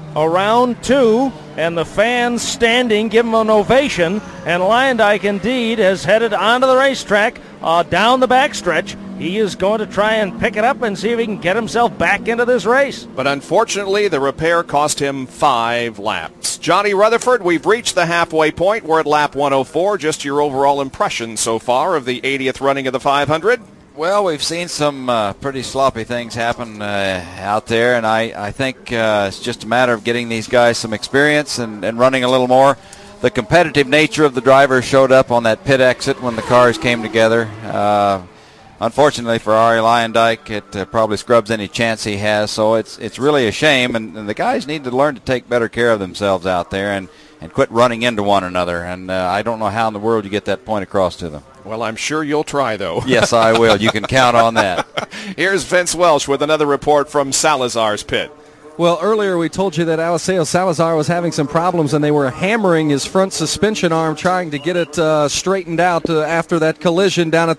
around 2, and the fans standing give him an ovation, and Luyendyk indeed has headed onto the racetrack down the backstretch. He is going to try and pick it up and see if he can get himself back into this race. But unfortunately, the repair cost him 5 laps. Johnny Rutherford, we've reached the halfway point. We're at lap 104. Just your overall impression so far of the 80th running of the 500? Well, we've seen some pretty sloppy things happen out there, and I think it's just a matter of getting these guys some experience and running a little more. The competitive nature of the driver showed up on that pit exit when the cars came together. Unfortunately for Arie Luyendyk, it probably scrubs any chance he has, so it's really a shame, and the guys need to learn to take better care of themselves out there and quit running into one another, and I don't know how in the world you get that point across to them. Well, I'm sure you'll try, though. Yes, I will. You can count on that. Here's Vince Welch with another report from Salazar's pit. Well, earlier we told you that Eliseo Salazar was having some problems, and they were hammering his front suspension arm, trying to get it straightened out after that collision down at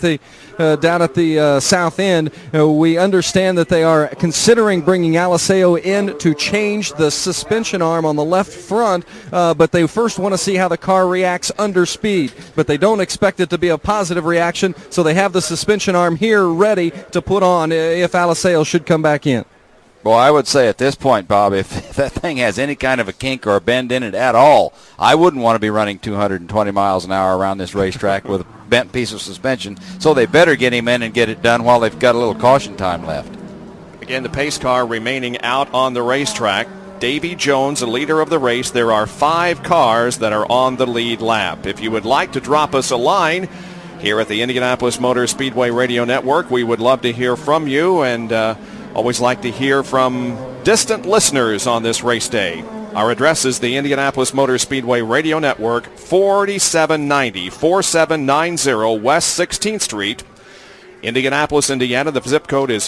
the south end. We understand that they are considering bringing Eliseo in to change the suspension arm on the left front, but they first want to see how the car reacts under speed. But they don't expect it to be a positive reaction, so they have the suspension arm here ready to put on if Eliseo should come back in. Well, I would say at this point, Bob, if that thing has any kind of a kink or a bend in it at all, I wouldn't want to be running 220 miles an hour around this racetrack with a bent piece of suspension, so they better get him in and get it done while they've got a little caution time left. Again, the pace car remaining out on the racetrack. Davy Jones, the leader of the race. There are 5 cars that are on the lead lap. If you would like to drop us a line here at the Indianapolis Motor Speedway Radio Network, we would love to hear from you, and always like to hear from distant listeners on this race day. Our address is the Indianapolis Motor Speedway Radio Network, 4790 West 16th Street, Indianapolis, Indiana. The zip code is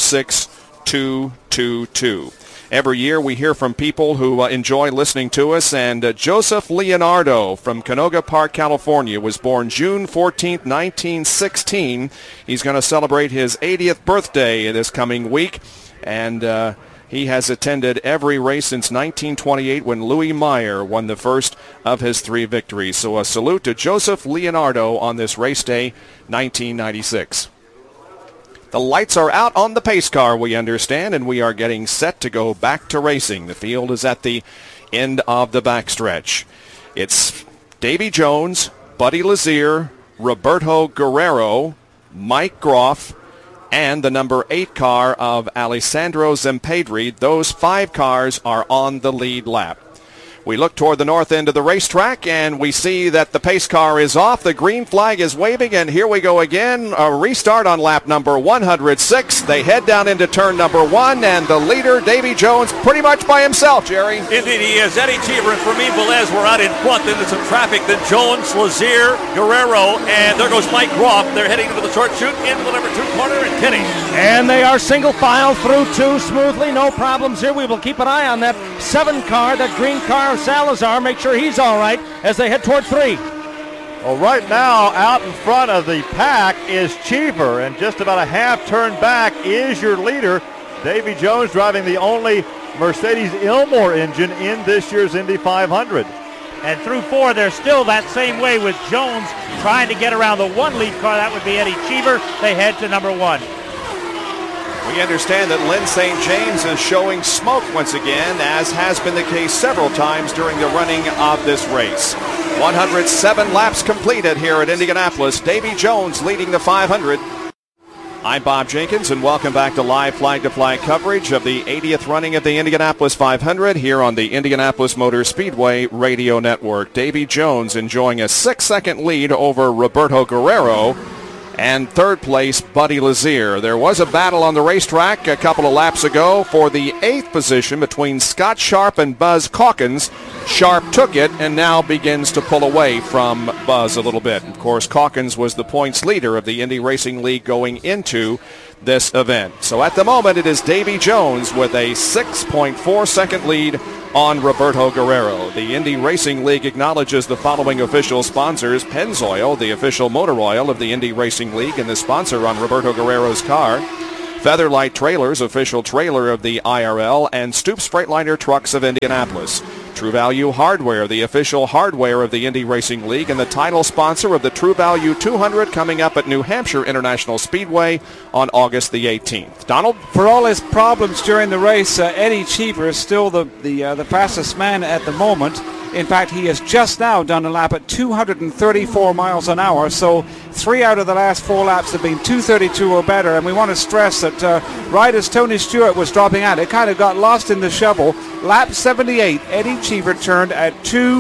46222. Every year we hear from people who enjoy listening to us, and Joseph Leonardo from Canoga Park, California, was born June 14th, 1916. He's going to celebrate his 80th birthday this coming week, and he has attended every race since 1928 when Louis Meyer won the first of his 3 victories. So a salute to Joseph Leonardo on this race day, 1996. The lights are out on the pace car, we understand, and we are getting set to go back to racing. The field is at the end of the backstretch. It's Davy Jones, Buddy Lazier, Roberto Guerrero, Mike Groff, and the number 8 car of Alessandro Zampedri. Those 5 cars are on the lead lap. We look toward the north end of the racetrack, and we see that the pace car is off. The green flag is waving, and here we go again. A restart on lap number 106. They head down into turn number 1, and the leader, Davy Jones, pretty much by himself, Jerry. Indeed he is. Eddie Cheever and Fermin Velez were out in front into some traffic. Then Jones, Lazier, Guerrero, and there goes Mike Groff. They're heading into the short chute, into the number 2 corner, and Kinney. And they are single file through 2 smoothly. No problems here. We will keep an eye on that 7 car, that green car of Salazar. Make sure he's all right as they head toward 3. Well, right now, out in front of the pack is Cheever, and just about a half turn back is your leader, Davy Jones, driving the only Mercedes Ilmor engine in this year's Indy 500. And through 4, they're still that same way with Jones trying to get around the 1 lead car. That would be Eddie Cheever. They head to number 1. We understand that Lynn St. James is showing smoke once again, as has been the case several times during the running of this race. 107 laps completed here at Indianapolis. Davy Jones leading the 500. I'm Bob Jenkins, and welcome back to live flag-to-flag coverage of the 80th running of the Indianapolis 500 here on the Indianapolis Motor Speedway Radio Network. Davy Jones enjoying a 6-second lead over Roberto Guerrero, and third place, Buddy Lazier. There was a battle on the racetrack a couple of laps ago for the 8th position between Scott Sharp and Buzz Calkins. Sharp took it and now begins to pull away from Buzz a little bit. Of course, Calkins was the points leader of the Indy Racing League going into this event. So at the moment, it is Davy Jones with a 6.4-second lead on Roberto Guerrero. The Indy Racing League acknowledges the following official sponsors: Pennzoil, the official motor oil of the Indy Racing League and the sponsor on Roberto Guerrero's car; Featherlight Trailers, official trailer of the IRL, and Stoops Freightliner Trucks of Indianapolis. True Value Hardware, the official hardware of the Indy Racing League and the title sponsor of the True Value 200 coming up at New Hampshire International Speedway on August the 18th. Donald? For all his problems during the race, Eddie Cheever is still the fastest man at the moment. In fact, he has just now done a lap at 234 miles an hour, so 3 out of the last 4 laps have been 232 or better, and we want to stress that right as Tony Stewart was dropping out, it kind of got lost in the shovel. Lap 78, Eddie Cheever turned at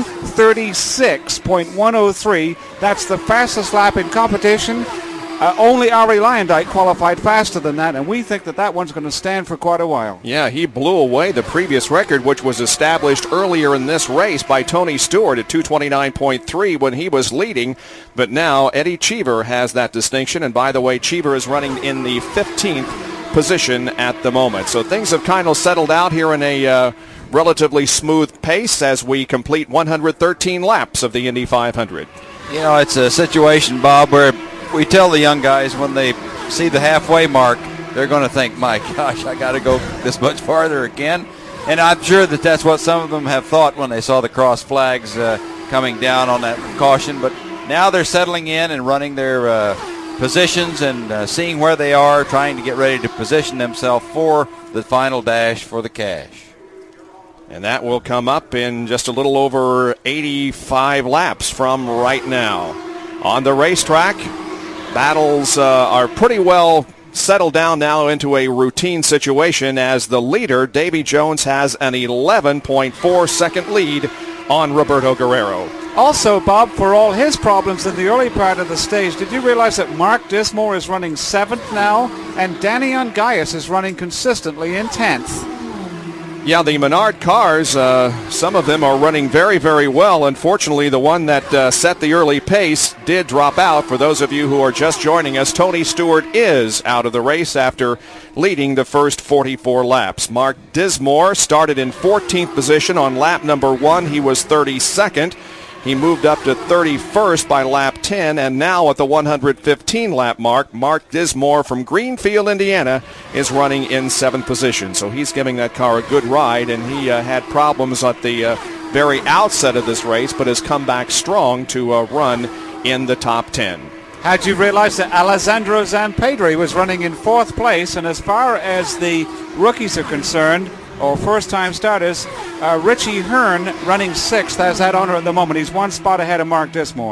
236.103. That's the fastest lap in competition. Only Ari Lyondike qualified faster than that, and we think that one's going to stand for quite a while. Yeah, he blew away the previous record, which was established earlier in this race by Tony Stewart at 229.3 when he was leading. But now Eddie Cheever has that distinction, and by the way, Cheever is running in the 15th position at the moment. So things have kind of settled out here in a relatively smooth pace as we complete 113 laps of the Indy 500. You know, it's a situation, Bob, where we tell the young guys when they see the halfway mark, they're going to think, my gosh, I got to go this much farther again. And I'm sure that's what some of them have thought when they saw the cross flags coming down on that caution. But now they're settling in and running their positions and seeing where they are, trying to get ready to position themselves for the final dash for the cash. And that will come up in just a little over 85 laps from right now. On the racetrack, battles are pretty well settled down now into a routine situation as the leader, Davy Jones, has an 11.4 second lead on Roberto Guerrero. Also, Bob, for all his problems in the early part of the stage, did you realize that Mark Dismore is running 7th now and Danny Ungaius is running consistently in 10th? Yeah, the Menard cars, some of them are running very, very well. Unfortunately, the one that set the early pace did drop out. For those of you who are just joining us, Tony Stewart is out of the race after leading the first 44 laps. Mark Dismore started in 14th position on lap number 1. He was 32nd. He moved up to 31st by lap 10, and now at the 115 lap mark, Mark Dismore from Greenfield, Indiana, is running in 7th position. So he's giving that car a good ride, and he had problems at the very outset of this race, but has come back strong to run in the top 10. Had you realized that Alessandro Zampedri was running in 4th place, and as far as the rookies are concerned, or first-time starters, Richie Hearn running 6th has that honor at the moment. He's 1 spot ahead of Mark Dismore.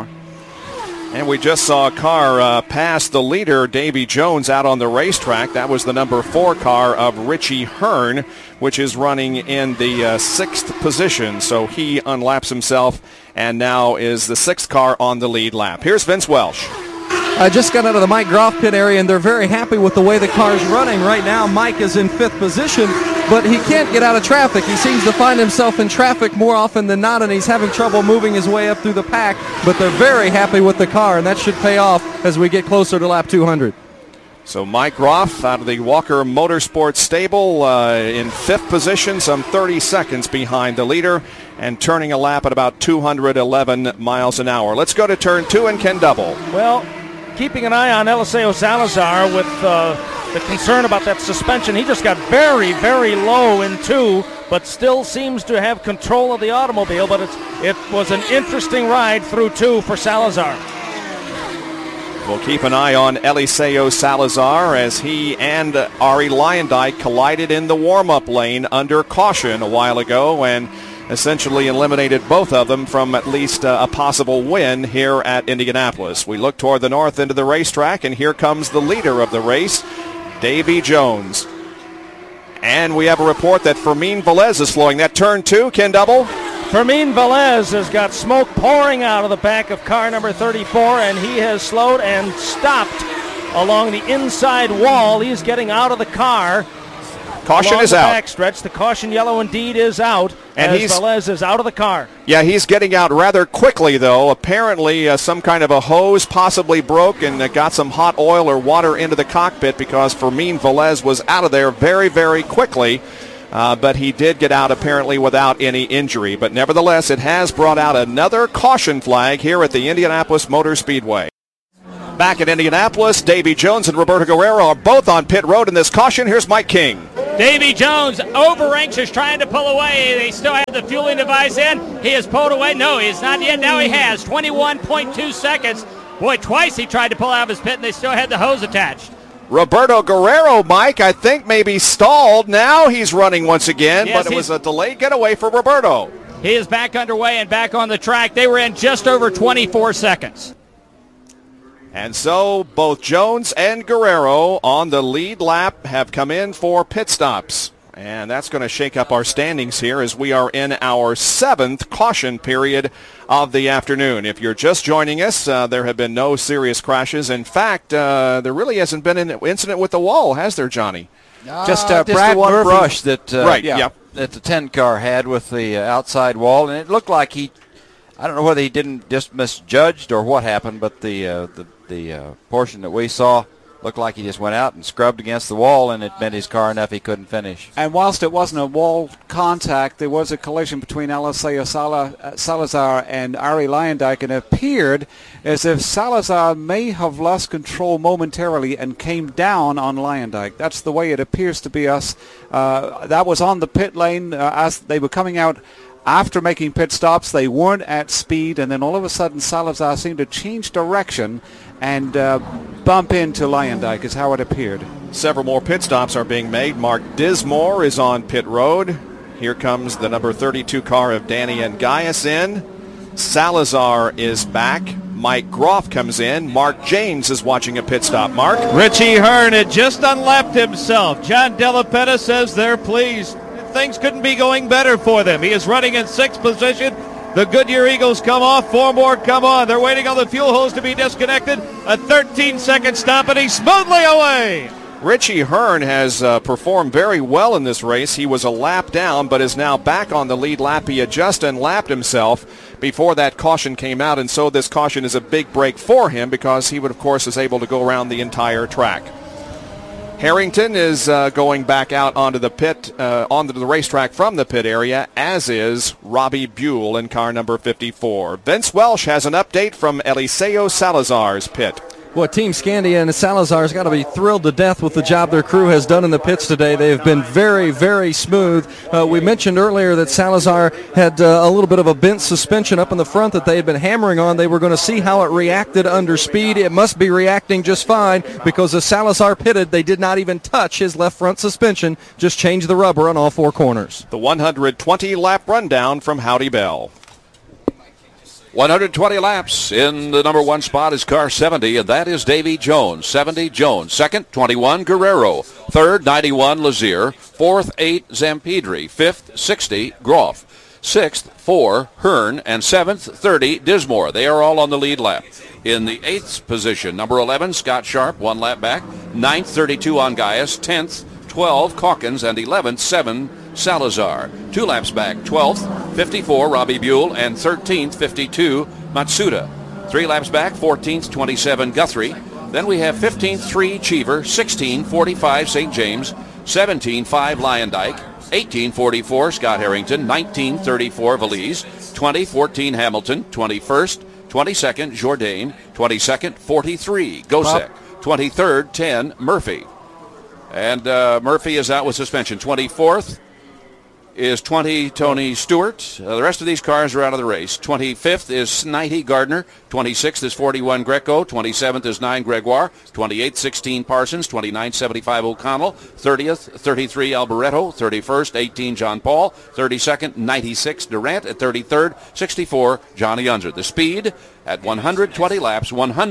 And we just saw a car pass the leader, Davy Jones, out on the racetrack. That was the number 4 car of Richie Hearn, which is running in the 6th position. So he unlaps himself and now is the 6th car on the lead lap. Here's Vince Welsh. I just got out of the Mike Groff pit area, and they're very happy with the way the car's running. Right now, Mike is in 5th position, but he can't get out of traffic. He seems to find himself in traffic more often than not, and he's having trouble moving his way up through the pack, but they're very happy with the car, and that should pay off as we get closer to lap 200. So Mike Groff out of the Walker Motorsports stable in 5th position, some 30 seconds behind the leader, and turning a lap at about 211 miles an hour. Let's go to turn 2 and Ken Double. Well, keeping an eye on Eliseo Salazar with the concern about that suspension. He just got very, very low in 2, but still seems to have control of the automobile. But it was an interesting ride through 2 for Salazar. We'll keep an eye on Eliseo Salazar as he and Ari Lyondike collided in the warm-up lane under caution a while ago and essentially eliminated both of them from at least a possible win here at Indianapolis. We look toward the north end of the racetrack, and here comes the leader of the race, Davy Jones. And we have a report that Fermin Velez is slowing. That turn 2, Ken Double. Fermin Velez has got smoke pouring out of the back of car number 34, and he has slowed and stopped along the inside wall. He's getting out of the car. Caution is out. Backstretch. The caution yellow indeed is out, and Velez is out of the car. Yeah, he's getting out rather quickly, though. Apparently, some kind of a hose possibly broke and got some hot oil or water into the cockpit because Fermin Velez was out of there very, very quickly. But he did get out apparently without any injury. But nevertheless, it has brought out another caution flag here at the Indianapolis Motor Speedway. Back at Indianapolis, Davy Jones and Roberto Guerrero are both on pit road in this caution. Here's Mike King. Davy Jones, over anxious, trying to pull away. They still have the fueling device in. He has pulled away. No, he is not yet. Now he has 21.2 seconds. Boy, twice he tried to pull out of his pit, and they still had the hose attached. Roberto Guerrero, Mike, I think maybe stalled. Now he's running once again, Yes, but it was a delayed getaway for Roberto. He is back underway and back on the track. They were in just over 24 seconds. And so both Jones and Guerrero on the lead lap have come in for pit stops. And that's going to shake up our standings here as we are in our 7th caution period of the afternoon. If you're just joining us, there have been no serious crashes. In fact, there really hasn't been an incident with the wall, has there, Johnny? Just Brad the one Murphy. brush that Right, yeah. that the 10 car had with the outside wall, and it looked like I don't know whether he didn't just misjudged or what happened, but the portion that we saw looked like he just went out and scrubbed against the wall, and it bent his car enough he couldn't finish. And whilst it wasn't a wall contact, there was a collision between Eliseo Salazar and Ari Leyendijk, and it appeared as if Salazar may have lost control momentarily and came down on Leyendijk. That's the way it appears to be us. That was on the pit lane as they were coming out. After making pit stops, they weren't at speed, and then all of a sudden Salazar seemed to change direction and bump into Leyendijk is how it appeared. Several more pit stops are being made. Mark Dismore is on pit road. Here comes the number 32 car of Danny and Gaius in. Salazar is back. Mike Groff comes in. Mark James is watching a pit stop. Mark? Richie Hearn had just unlapped himself. John Della Petta says they're pleased. Things couldn't be going better for them. He is running in 6th position. The Goodyear Eagles come off. 4 more come on. They're waiting on the fuel hose to be disconnected. A 13-second stop, and he's smoothly away. Richie Hearn has performed very well in this race. He was a lap down, but is now back on the lead lap. He had just unlapped himself before that caution came out, and so this caution is a big break for him because he would, of course, is able to go around the entire track. Harrington is going back out onto the racetrack from the pit area, as is Robbie Buell in car number 54. Vince Welsh has an update from Eliseo Salazar's pit. Well, Team Scandia and Salazar's got to be thrilled to death with the job their crew has done in the pits today. They have been very, very smooth. We mentioned earlier that Salazar had a little bit of a bent suspension up in the front that they had been hammering on. They were going to see how it reacted under speed. It must be reacting just fine because as Salazar pitted, they did not even touch his left front suspension, just changed the rubber on all 4 corners. The 120-lap rundown from Howdy Bell. 120 laps. In the number 1 spot is car 70, and that is Davy Jones. 70, Jones. 2nd, 21, Guerrero. 3rd, 91, Lazier. 4th, 8, Zampedri. 5th, 60, Groff. 6th, 4, Hearn. And 7th, 30, Dismore. They are all on the lead lap. In the 8th position, number 11, Scott Sharp, 1 lap back. 9th, 32, on Gaius. 10th, 12, Calkins. And 11th, 7, Salazar. 2 laps back, 12th, 54, Robbie Buell, and 13th, 52, Matsuda. 3 laps back, 14th, 27, Guthrie. Then we have 15th, 3, Cheever, 16, 45, St. James, 17, 5, Leyendijk, 18, 44, Scott Harrington, 19, 34, Valise, 20, 14, Hamilton, 21st, 22nd, Jourdain, 22nd, 43, Gosek, 23rd, 10, Murphy. And Murphy is out with suspension. 24th is 20, Tony Stewart. The rest of these cars are out of the race. 25th is 90, Gardner. 26th is 41, Greco. 27th is 9, Gregoire. 28th, 16, Parsons. 29, 75, O'Connell. 30th, 33, Alboreto. 31st, 18, John Paul. 32nd, 96, Durant. At 33rd, 64, Johnny Unser. The speed at 120 laps,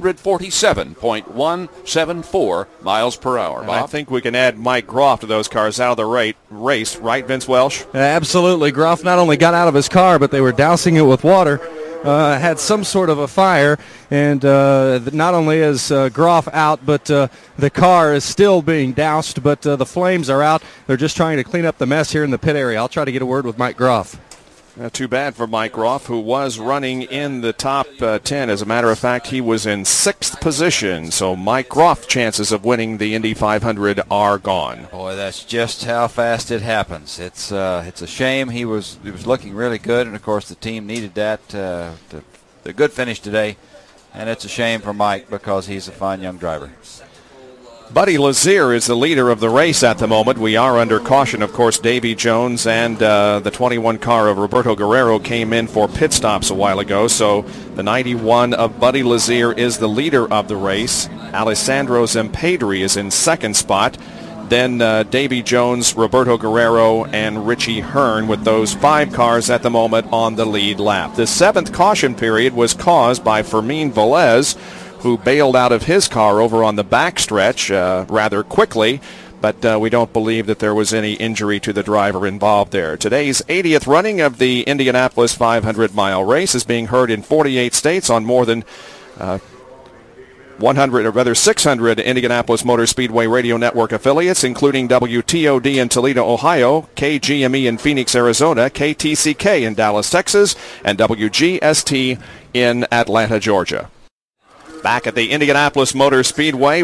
147.174 miles per hour. And I think we can add Mike Groff to those cars out of the race, right, Vince Welsh? Absolutely. Groff not only got out of his car, but they were dousing it with water. Had some sort of a fire, and not only is Groff out, but the car is still being doused, but the flames are out. They're just trying to clean up the mess here in the pit area. I'll try to get a word with Mike Groff. Not too bad for Mike Groff, who was running in the top 10. As a matter of fact, he was in 6th position. So Mike Groff's chances of winning the Indy 500 are gone. Boy, that's just how fast it happens. It's a shame. He was looking really good, and of course the team needed that. The good finish today And it's a shame for Mike because he's a fine young driver. Buddy Lazier is the leader of the race at the moment. We are under caution, of course. Davy Jones and the 21 car of Roberto Guerrero came in for pit stops a while ago. So the 91 of Buddy Lazier is the leader of the race. Alessandro Zempedri is in second spot. Then Davy Jones, Roberto Guerrero, and Richie Hearn with those 5 cars at the moment on the lead lap. The 7th caution period was caused by Fermin Velez, who bailed out of his car over on the backstretch rather quickly, but we don't believe that there was any injury to the driver involved there. Today's 80th running of the Indianapolis 500-mile race is being heard in 48 states on more than 600 Indianapolis Motor Speedway Radio Network affiliates, including WTOD in Toledo, Ohio, KGME in Phoenix, Arizona, KTCK in Dallas, Texas, and WGST in Atlanta, Georgia. Back at the Indianapolis Motor Speedway,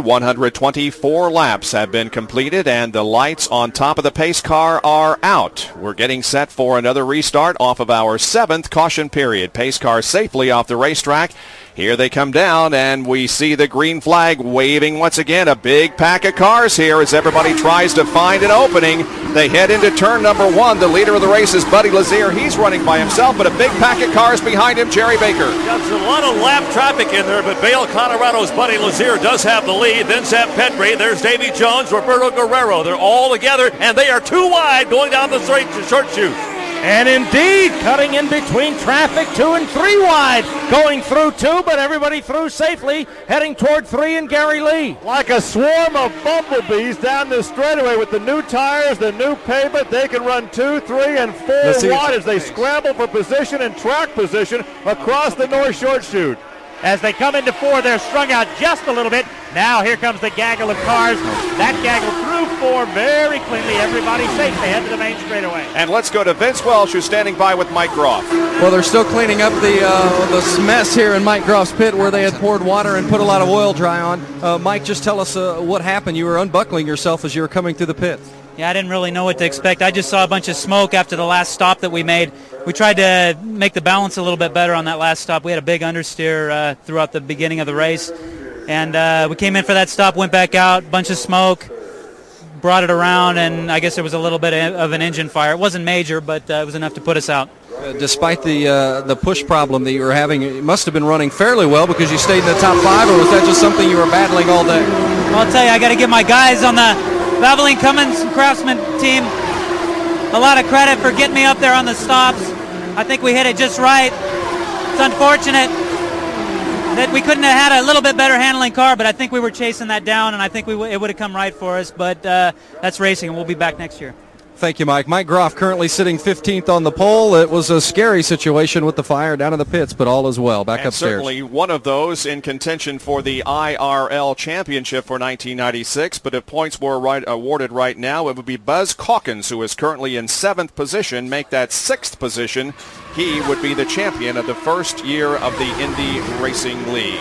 124 laps have been completed, and the lights on top of the pace car are out. We're getting set for another restart off of our 7th caution period. Pace car safely off the racetrack. Here they come down, and we see the green flag waving once again. A big pack of cars here as everybody tries to find an opening. They head into turn number 1. The leader of the race is Buddy Lazier. He's running by himself, but a big pack of cars behind him, Jerry Baker. Yeah, there's a lot of lap traffic in there, but Vail, Colorado's Buddy Lazier does have the lead. Then Zempedri, there's Davy Jones, Roberto Guerrero. They're all together, and they are 2 wide going down the straight to short chute. And indeed, cutting in between traffic, 2 and 3 wide. Going through 2, but everybody through safely, heading toward 3 and Gary Lee. Like a swarm of bumblebees down the straightaway with the new tires, the new pavement. They can run 2, 3, and 4 wide as they scramble for position and track position across the North Short Chute. As they come into 4, they're strung out just a little bit. Now here comes the gaggle of cars. That gaggle through 4 very cleanly. Everybody safe. They head to the main straightaway. And let's go to Vince Welch, who's standing by with Mike Groff. Well, they're still cleaning up the mess here in Mike Groff's pit where they had poured water and put a lot of oil dry on. Mike, just tell us what happened. You were unbuckling yourself as you were coming through the pit. Yeah, I didn't really know what to expect. I just saw a bunch of smoke after the last stop that we made. We tried to make the balance a little bit better on that last stop. We had a big understeer throughout the beginning of the race. And we came in for that stop, went back out, bunch of smoke, brought it around, and I guess there was a little bit of an engine fire. It wasn't major, but it was enough to put us out. Despite the push problem that you were having, it must have been running fairly well because you stayed in the top 5, or was that just something you were battling all day? Well, I'll tell you, I got to give my guys on the Valvoline Cummins and Craftsman team a lot of credit for getting me up there on the stops. I think we hit it just right. It's unfortunate that we couldn't have had a little bit better handling car, but I think we were chasing that down, and I think it would have come right for us. But that's racing, and we'll be back next year. Thank you, Mike. Mike Groff currently sitting 15th on the pole. It was a scary situation with the fire down in the pits, but all is well. Back upstairs. Certainly one of those in contention for the IRL championship for 1996, but if points were awarded right now, it would be Buzz Calkins, who is currently in 7th position, make that 6th position. He would be the champion of the first year of the Indy Racing League.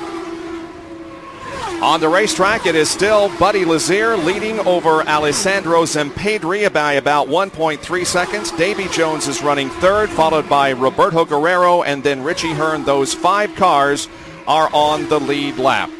On the racetrack, it is still Buddy Lazier leading over Alessandro Zempedri by about 1.3 seconds. Davy Jones is running 3rd, followed by Roberto Guerrero and then Richie Hearn. Those 5 cars are on the lead lap.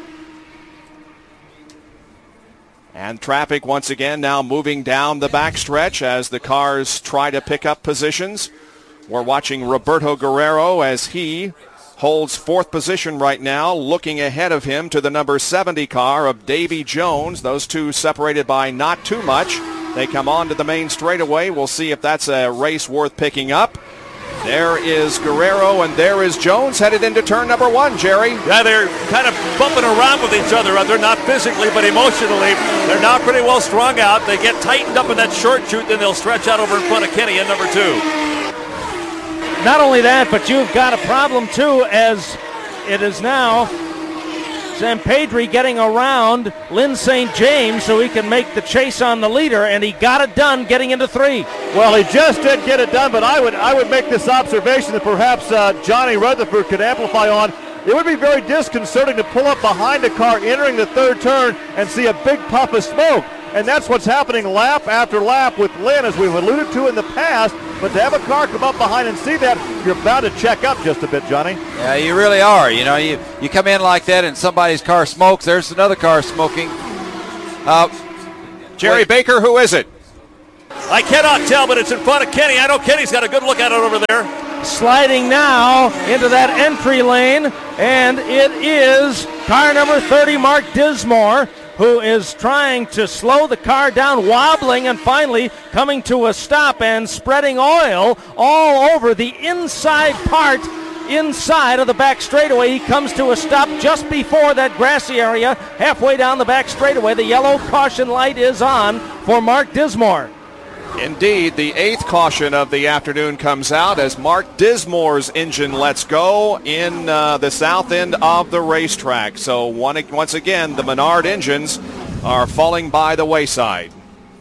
And traffic once again now moving down the backstretch as the cars try to pick up positions. We're watching Roberto Guerrero as he holds 4th position right now, looking ahead of him to the number 70 car of Davy Jones. Those two separated by not too much. They come on to the main straightaway. We'll see if that's a race worth picking up. There is Guerrero and there is Jones headed into turn number 1, Jerry. Yeah, they're kind of bumping around with each other. They're not physically, but emotionally. They're now pretty well strung out. They get tightened up in that short chute, then they'll stretch out over in front of Kenny in number 2. Not only that, but you've got a problem, too, as it is now Zempedri getting around Lynn St. James so he can make the chase on the leader, and he got it done getting into 3. Well, he just did get it done, but I would make this observation that perhaps Johnny Rutherford could amplify on. It would be very disconcerting to pull up behind a car entering the 3rd turn and see a big puff of smoke. And that's what's happening lap after lap with Lynn, as we've alluded to in the past. But to have a car come up behind and see that, you're bound to check up just a bit, Johnny. Yeah, you really are. You know, you come in like that and somebody's car smokes. There's another car smoking. Jerry Baker, who is it? I cannot tell, but it's in front of Kenny. I know Kenny's got a good look at it over there. Sliding now into that entry lane, and it is car number 30, Mark Dismore, who is trying to slow the car down, wobbling, and finally coming to a stop and spreading oil all over the inside part inside of the back straightaway. He comes to a stop just before that grassy area, halfway down the back straightaway. The yellow caution light is on for Mark Dismore. Indeed, the 8th caution of the afternoon comes out as Mark Dismore's engine lets go in the south end of the racetrack. So once again, the Menard engines are falling by the wayside.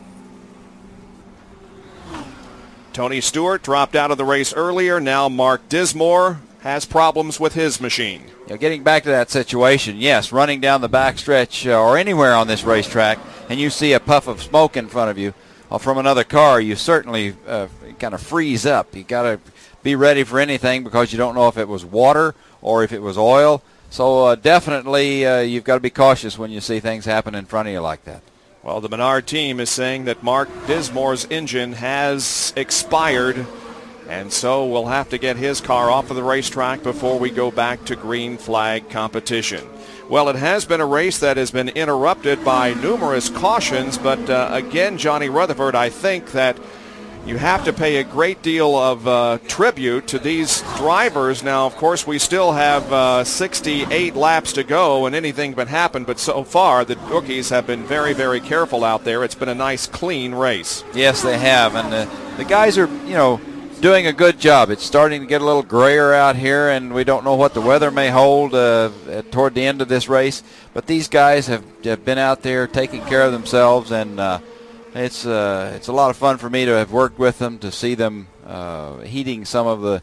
Tony Stewart dropped out of the race earlier. Now Mark Dismore has problems with his machine. You know, getting back to that situation, yes, running down the backstretch or anywhere on this racetrack, and you see a puff of smoke in front of you from another car, you certainly kind of freeze up. You got to be ready for anything because you don't know if it was water or if it was oil. So definitely you've got to be cautious when you see things happen in front of you like that. Well, the Menard team is saying that Mark Dismore's engine has expired, and so we'll have to get his car off of the racetrack before we go back to green flag competition. Well, it has been a race that has been interrupted by numerous cautions, but again, Johnny Rutherford, I think that you have to pay a great deal of tribute to these drivers. Now, of course, we still have 68 laps to go, and anything can happen, but so far the rookies have been very, very careful out there. It's been a nice, clean race. Yes, they have, and the guys are, doing a good job. It's starting to get a little grayer out here, and we don't know what the weather may hold toward the end of this race, but these guys have been out there taking care of themselves, and it's a lot of fun for me to have worked with them, to see them heeding some of the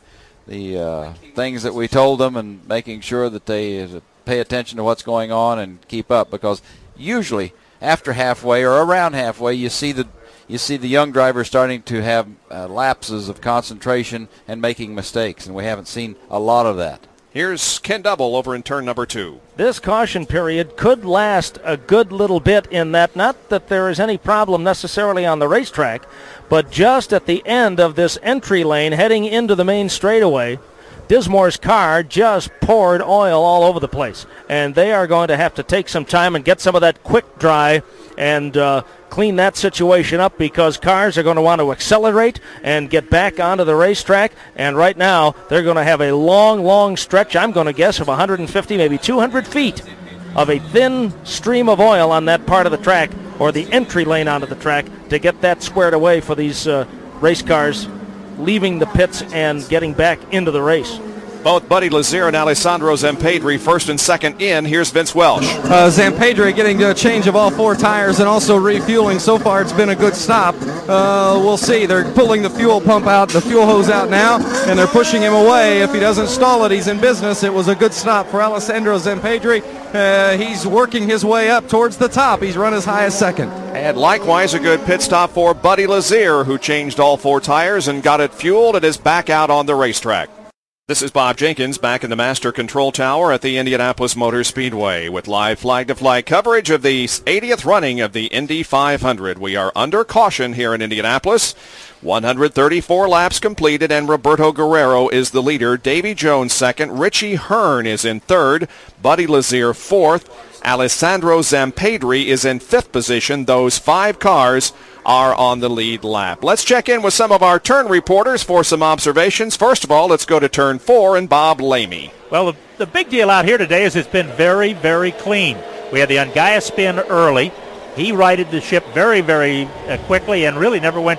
things that we told them and making sure that they pay attention to what's going on and keep up, because usually after halfway or around halfway you see the young drivers starting to have lapses of concentration and making mistakes, and we haven't seen a lot of that. Here's Ken Double over in turn number 2. This caution period could last a good little bit, in that not that there is any problem necessarily on the racetrack, but just at the end of this entry lane heading into the main straightaway, Dismore's car just poured oil all over the place, and they are going to have to take some time and get some of that quick dry and clean that situation up, because cars are going to want to accelerate and get back onto the racetrack, and right now they're going to have a long stretch, I'm going to guess, of 150, maybe 200 feet of a thin stream of oil on that part of the track, or the entry lane onto the track, to get that squared away for these race cars leaving the pits and getting back into the race. Both Buddy Lazier and Alessandro Zampedri first and second in. Here's Vince Welsh. Zampedri getting a change of all 4 tires and also refueling. So far it's been a good stop. We'll see. They're pulling the fuel pump out, the fuel hose out now, and they're pushing him away. If he doesn't stall it, he's in business. It was a good stop for Alessandro Zampedri. He's working his way up towards the top. He's run as high as second. And likewise a good pit stop for Buddy Lazier, who changed all 4 tires and got it fueled and is back out on the racetrack. This is Bob Jenkins back in the Master Control Tower at the Indianapolis Motor Speedway with live flag-to-flag coverage of the 80th running of the Indy 500. We are under caution here in Indianapolis. 134 laps completed, and Roberto Guerrero is the leader. Davy Jones second. Richie Hearn is in third. Buddy Lazier fourth. Alessandro Zampedri is in fifth position. Those 5 cars are on the lead lap. Let's check in with some of our turn reporters for some observations. First of all, let's go to turn 4 and Bob Lamy. Well, the big deal out here today is it's been very, very clean. We had the Ungaya spin early. He righted the ship very, very quickly and really never went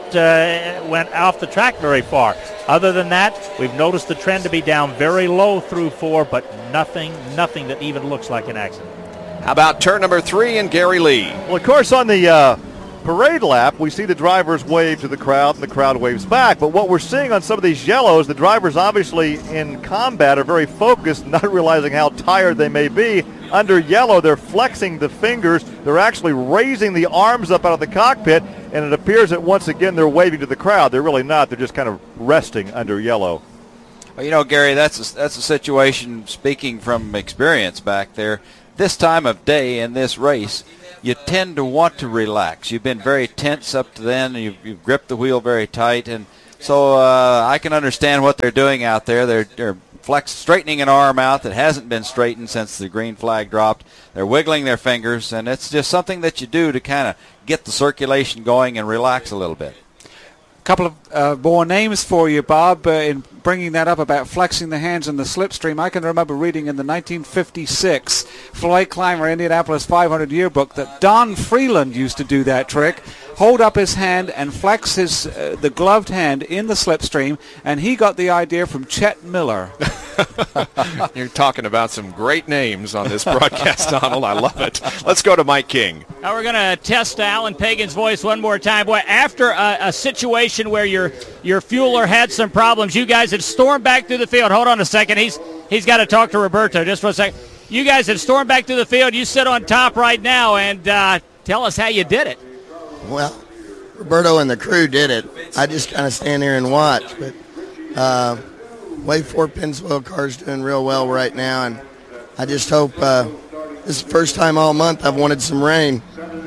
off the track very far. Other than that, we've noticed the trend to be down very low through 4, but nothing that even looks like an accident. How about turn number 3 and Gary Lee? Well, of course, on the parade lap, we see the drivers wave to the crowd and the crowd waves back. But what we're seeing on some of these yellows, the drivers obviously in combat are very focused, not realizing how tired they may be. Under yellow, they're flexing the fingers. They're actually raising the arms up out of the cockpit, and it appears that once again they're waving to the crowd. They're really not. They're just kind of resting under yellow. Well, you know, Gary, that's a situation, speaking from experience back there, this time of day in this race, you tend to want to relax. You've been very tense up to then. You've gripped the wheel very tight, and so I can understand what they're doing out there. They're straightening an arm out that hasn't been straightened since the green flag dropped. They're wiggling their fingers, and it's just something that you do to kind of get the circulation going and relax a little bit. Couple of more names for you, Bob, in bringing that up about flexing the hands in the slipstream. I can remember reading in the 1956 Floyd Clymer Indianapolis 500 yearbook that Don Freeland used to do that trick, hold up his hand and flex the gloved hand in the slipstream, and he got the idea from Chet Miller. You're talking about some great names on this broadcast, Donald. I love it. Let's go to Mike King. Now we're going to test Alan Pagan's voice one more time. Boy, after a situation where your fueler had some problems, you guys have stormed back through the field. Hold on a second. He's got to talk to Roberto just for a second. You guys have stormed back through the field. You sit on top right now, and tell us how you did it. Well, Roberto and the crew did it. I just kind of stand there and watch. But Wave 4 Pennzoil car's doing real well right now, and I just hope this is the first time all month I've wanted some rain.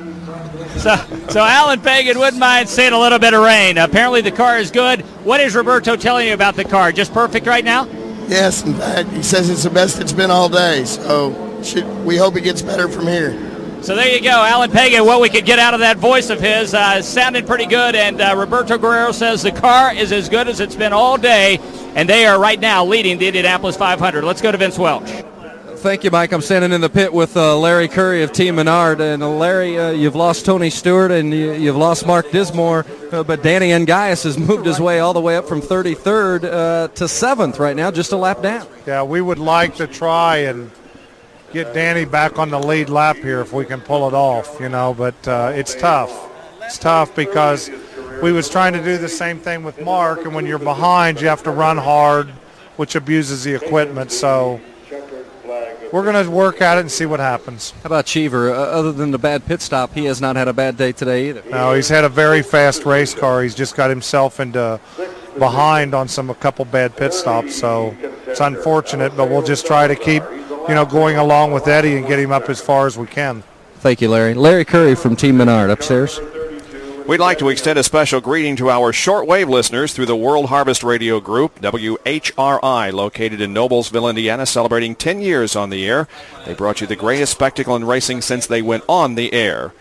So Alan Pagan wouldn't mind seeing a little bit of rain. Apparently the car is good. What is Roberto telling you about the car? Just perfect right now? Yes, in fact, he says it's the best it's been all day, so we hope it gets better from here. So there you go, Alan Pagan. What we could get out of that voice of his sounded pretty good, and Roberto Guerrero says the car is as good as it's been all day, and they are right now leading the Indianapolis 500. Let's go to Vince Welch. Thank you, Mike. I'm standing in the pit with Larry Curry of Team Menard. And Larry, you've lost Tony Stewart and you've lost Mark Dismore, but Danny Engaias has moved his way all the way up from 33rd to 7th right now, just a lap down. Yeah, we would like to try and get Danny back on the lead lap here if we can pull it off, but it's tough. It's tough because we was trying to do the same thing with Mark, and when you're behind, you have to run hard, which abuses the equipment, so we're going to work at it and see what happens. How about Cheever? Other than the bad pit stop, he has not had a bad day today either. No, he's had a very fast race car. He's just got himself into behind on a couple bad pit stops, so it's unfortunate, but we'll just try to keep going along with Eddie and get him up as far as we can. Thank you, Larry. Larry Curry from Team Menard upstairs. We'd like to extend a special greeting to our shortwave listeners through the World Harvest Radio Group, WHRI, located in Noblesville, Indiana, celebrating 10 years on the air. They brought you the greatest spectacle in racing since they went on the air.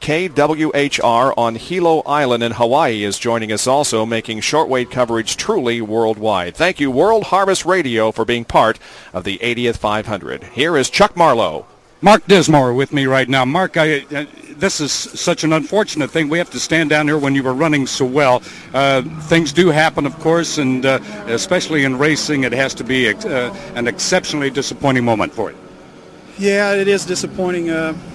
KWHR on Hilo Island in Hawaii is joining us also, making shortwave coverage truly worldwide. Thank you, World Harvest Radio, for being part of the 80th 500. Here is Chuck Marlowe. Mark Dismore with me right now. Mark, this is such an unfortunate thing. We have to stand down here when you were running so well. Things do happen, of course, and especially in racing, it has to be an exceptionally disappointing moment for you. Yeah, it is disappointing.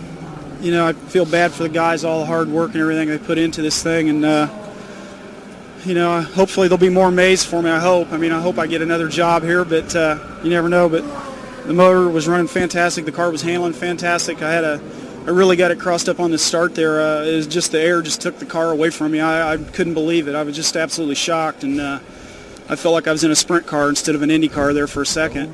I feel bad for the guys, all the hard work and everything they put into this thing, and hopefully there'll be more Mays for me. I hope I get another job here, but you never know. But the motor was running fantastic. The car was handling fantastic. I really got it crossed up on the start there. It was just the air just took the car away from me. I couldn't believe it. I was just absolutely shocked, and I felt like I was in a sprint car instead of an Indy car there for a second.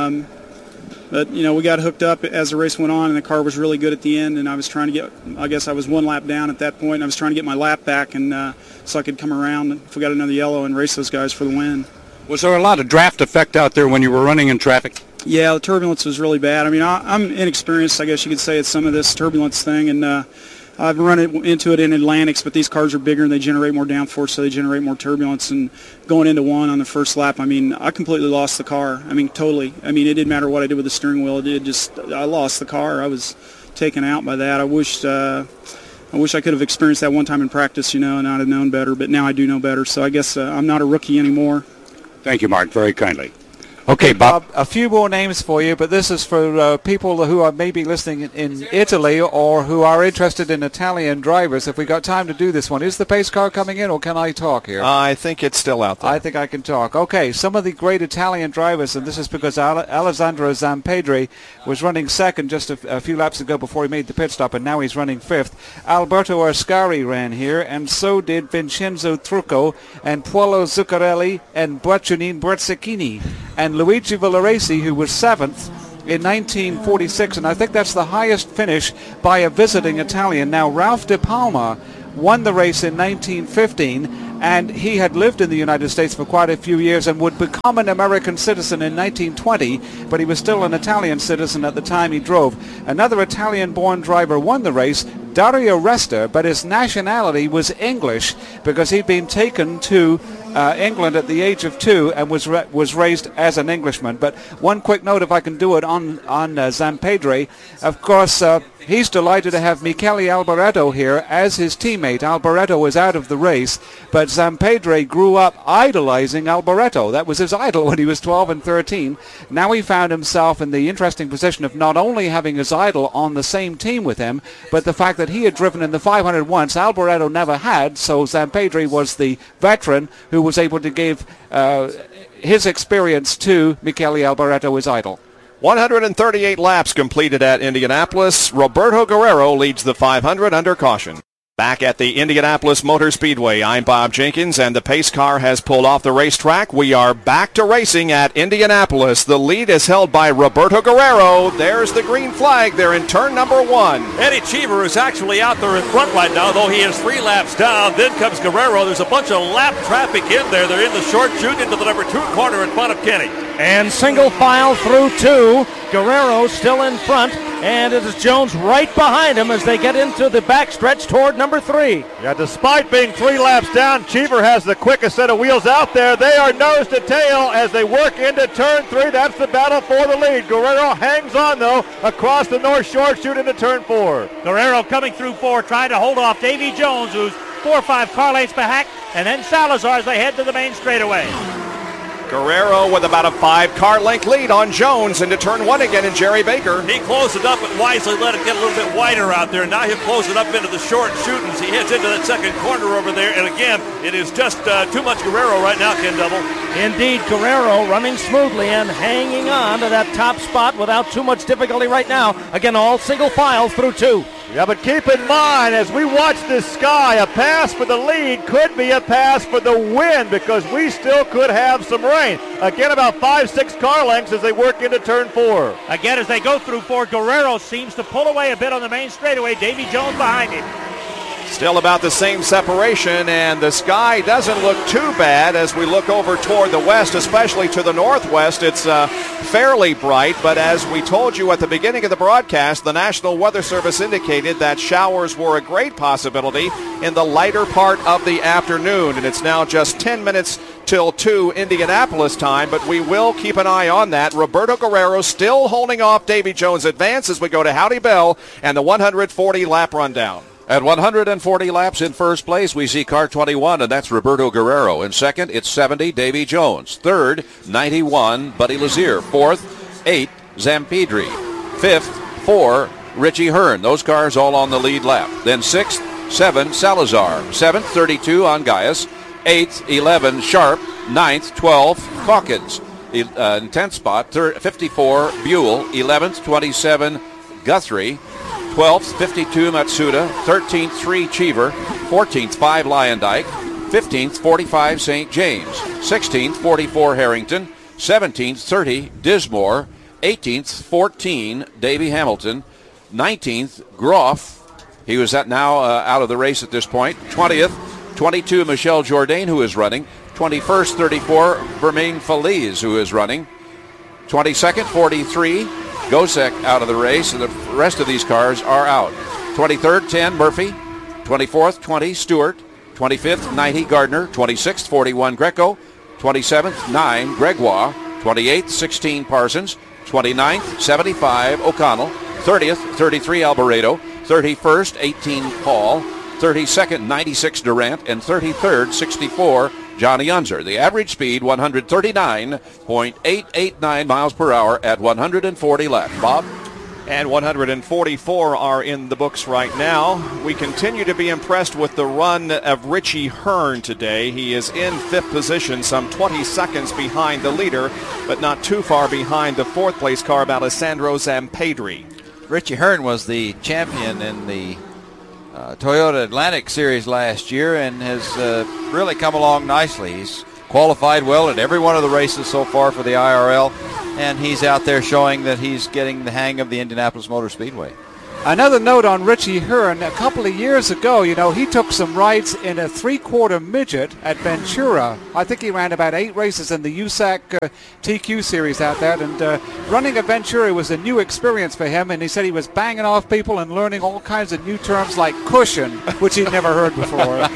But, we got hooked up as the race went on, and the car was really good at the end, and I was trying to I guess I was one lap down at that point, and I was trying to get my lap back and so I could come around if we got another yellow and race those guys for the win. Was there a lot of draft effect out there when you were running in traffic? Yeah, the turbulence was really bad. I'm inexperienced, I guess you could say, at some of this turbulence thing, and I've run into it in Atlantics, but these cars are bigger and they generate more downforce, so they generate more turbulence. And going into one on the first lap, I completely lost the car. Totally. It didn't matter what I did with the steering wheel. I lost the car. I was taken out by that. I wish I could have experienced that one time in practice, and I'd have known better. But now I do know better, so I guess I'm not a rookie anymore. Thank you, Mark, very kindly. Okay, Bob. A few more names for you, but this is for people who are maybe listening in Italy or who are interested in Italian drivers. If we got time to do this one, is the pace car coming in, or can I talk here? I think it's still out there. I think I can talk. Okay, some of the great Italian drivers, and this is because Alessandro Zampedri was running second just a few laps ago before he made the pit stop, and now he's running fifth. Alberto Ascari ran here, and so did Vincenzo Trucco, and Paolo Zuccarelli, and Boachunin Berzecchini, and Luigi Villaresi, who was seventh in 1946, and I think that's the highest finish by a visiting Italian. Now, Ralph De Palma won the race in 1915, and he had lived in the United States for quite a few years and would become an American citizen in 1920, but he was still an Italian citizen at the time he drove. Another Italian-born driver won the race, Dario Resta, but his nationality was English because he'd been taken to England at the age of 2 and was raised as an Englishman. But one quick note, if I can do it, on Zampedri. Of course, he's delighted to have Michele Alboreto here as his teammate. Alboreto is out of the race, but Zampedri grew up idolizing Alboreto. That was his idol when he was 12 and 13. Now he found himself in the interesting position of not only having his idol on the same team with him, but the fact that he had driven in the 500 once, Alboreto never had, so Zampedri was the veteran who was able to give his experience to Michele Alboreto, his idol. 138 laps completed at Indianapolis. Roberto Guerrero leads the 500 under caution. Back at the Indianapolis Motor Speedway, I'm Bob Jenkins, and the pace car has pulled off the racetrack. We are back to racing at Indianapolis. The lead is held by Roberto Guerrero. There's the green flag. They're in turn number 1. Eddie Cheever is actually out there in front right now, though he is 3 laps down. Then comes Guerrero. There's a bunch of lap traffic in there. They're in the short chute into the number 2 corner in front of Kenny. And single file through 2. Guerrero still in front, and it is Jones right behind him as they get into the backstretch toward number 3. Yeah, despite being 3 laps down, Cheever has the quickest set of wheels out there. They are nose to tail as they work into turn 3. That's the battle for the lead. Guerrero hangs on, though, across the north short chute into turn 4. Guerrero coming through 4, trying to hold off Davy Jones, who's 4 or 5 car lengths back, and then Salazar as they head to the main straightaway. Guerrero with about a 5-car length lead on Jones into turn 1 again in Jerry Baker. He closed it up and wisely let it get a little bit wider out there. Now he'll close it up into the short chute as he heads into that second corner over there. And again, it is just too much Guerrero right now, Ken Double. Indeed, Guerrero running smoothly and hanging on to that top spot without too much difficulty right now. Again, all single file through 2. Yeah, but keep in mind, as we watch this sky, a pass for the lead could be a pass for the win because we still could have some rain. Again, about 5-6 car lengths as they work into turn 4. Again, as they go through 4, Guerrero seems to pull away a bit on the main straightaway. Davy Jones behind him. Still about the same separation, and the sky doesn't look too bad as we look over toward the west, especially to the northwest. It's fairly bright, but as we told you at the beginning of the broadcast, the National Weather Service indicated that showers were a great possibility in the lighter part of the afternoon, and it's now just 10 minutes till 2 Indianapolis time, but we will keep an eye on that. Roberto Guerrero still holding off Davy Jones' advance as we go to Howdy Bell and the 140-lap rundown. At 140 laps in first place, we see car 21, and that's Roberto Guerrero. In second, it's 70, Davy Jones. Third, 91, Buddy Lazier. Fourth, 8, Zampedri. Fifth, 4, Richie Hearn. Those cars all on the lead lap. Then 6th, 7, Salazar. 7th, 32, Angaias. 8th, 11, Sharp. 9th, 12, Calkins. In 10th spot, 54, Buell. 11th, 27, Guthrie. 12th, 52, Matsuda. 13th, 3, Cheever. 14th, 5, Lyondike. 15th, 45, St. James. 16th, 44, Harrington. 17th, 30, Dismore. 18th, 14, Davy Hamilton. 19th, Groff. He was now out of the race at this point. 20th, 22, Michel Jourdain, who is running. 21st, 34, Vermaine Feliz, who is running. 22nd, 43, Gosek out of the race, and the rest of these cars are out. 23rd, 10, Murphy. 24th, 20, Stewart. 25th, 90, Gardner. 26th, 41, Greco. 27th, 9, Gregoire. 28th, 16, Parsons. 29th, 75, O'Connell. 30th, 33, Alboreto. 31st, 18, Paul. 32nd, 96, Durant. And 33rd, 64, Johnny Unser. The average speed, 139.889 miles per hour at 140 left. Bob? And 144 are in the books right now. We continue to be impressed with the run of Richie Hearn today. He is in 5th position, some 20 seconds behind the leader, but not too far behind the 4th place car of Alessandro Zampedri. Richie Hearn was the champion in the Toyota Atlantic Series last year and has really come along nicely. He's qualified well at every one of the races so far for the IRL, and he's out there showing that he's getting the hang of the Indianapolis Motor Speedway. Another note on Richie Hearn. A couple of years ago, he took some rides in a 3/4 midget at Ventura. I think he ran about 8 races in the USAC TQ series out there, and running a Ventura was a new experience for him, and he said he was banging off people and learning all kinds of new terms like cushion, which he'd never heard before.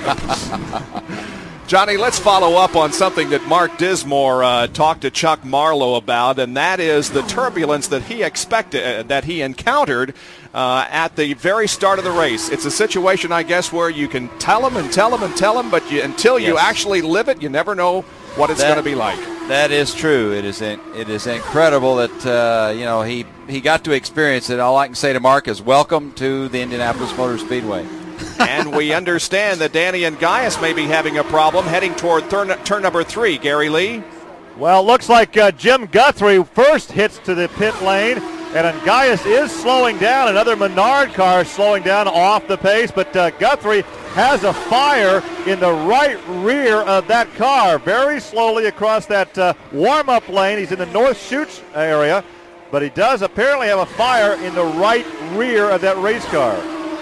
Johnny, let's follow up on something that Mark Dismore talked to Chuck Marlowe about, and that is the turbulence that he expected, that he encountered at the very start of the race. It's a situation, I guess, where you can tell him, but until you actually live it, you never know what it's going to be like. That is true. It is incredible that he got to experience it. All I can say to Mark is welcome to the Indianapolis Motor Speedway. And we understand that Danny and Gaius may be having a problem heading toward turn number 3. Gary Lee? Well, looks like Jim Guthrie first hits to the pit lane, and Gaius is slowing down. Another Menard car slowing down off the pace, but Guthrie has a fire in the right rear of that car. Very slowly across that warm-up lane. He's in the North Chutes area, but he does apparently have a fire in the right rear of that race car.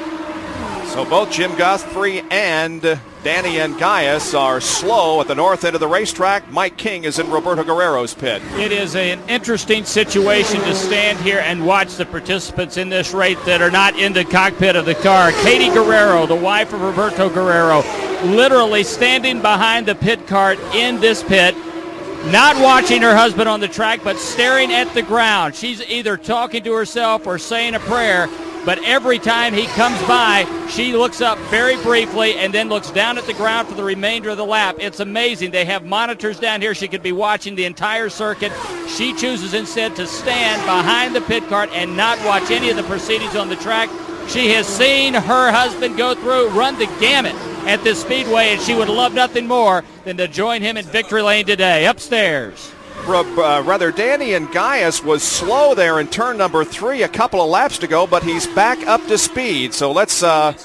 So both Jim Guthrie and Danny and Gaius are slow at the north end of the racetrack. Mike King is in Roberto Guerrero's pit. It is an interesting situation to stand here and watch the participants in this race that are not in the cockpit of the car. Katie Guerrero, the wife of Roberto Guerrero, literally standing behind the pit cart in this pit, not watching her husband on the track, but staring at the ground. She's either talking to herself or saying a prayer. But every time he comes by, she looks up very briefly and then looks down at the ground for the remainder of the lap. It's amazing. They have monitors down here. She could be watching the entire circuit. She chooses instead to stand behind the pit cart and not watch any of the proceedings on the track. She has seen her husband run the gamut at this speedway, and she would love nothing more than to join him in victory lane today. Upstairs. Danny and Gaius was slow there in turn number 3 a couple of laps to go, but he's back up to speed. So let's talk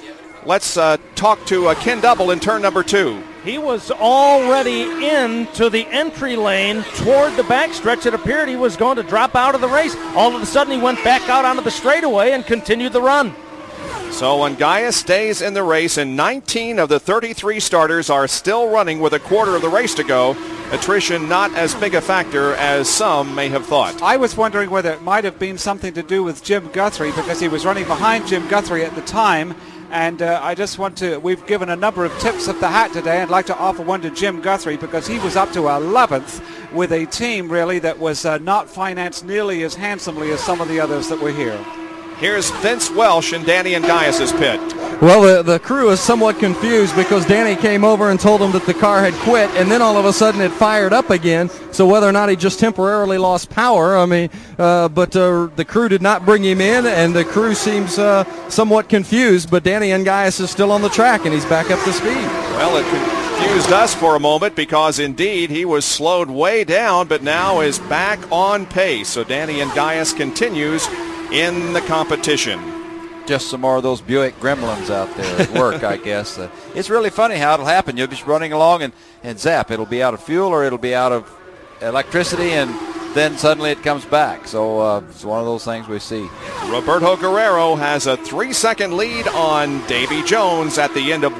to Ken Double in turn number 2. He was already into the entry lane toward the backstretch. It appeared he was going to drop out of the race. All of a sudden, he went back out onto the straightaway and continued the run. So when Gaius stays in the race, and 19 of the 33 starters are still running with a quarter of the race to go, attrition not as big a factor as some may have thought. I was wondering whether it might have been something to do with Jim Guthrie, because he was running behind Jim Guthrie at the time. And we've given a number of tips of the hat today. I'd like to offer one to Jim Guthrie, because he was up to 11th with a team really that was not financed nearly as handsomely as some of the others that were here. Here's Vince Welsh in Danny and Gaius' pit. Well, the crew is somewhat confused because Danny came over and told them that the car had quit, and then all of a sudden it fired up again. So whether or not he just temporarily lost power, but the crew did not bring him in, and the crew seems somewhat confused. But Danny and Gaius is still on the track, and he's back up to speed. Well, it confused us for a moment because indeed he was slowed way down, but now is back on pace. So Danny and Gaius continues in the competition. Just some more of those Buick Gremlins out there at work, I guess. It's really funny how it'll happen. You'll be running along and zap. It'll be out of fuel or it'll be out of electricity, and then suddenly it comes back. So it's one of those things we see. Roberto Guerrero has a 3-second lead on Davy Jones at the end of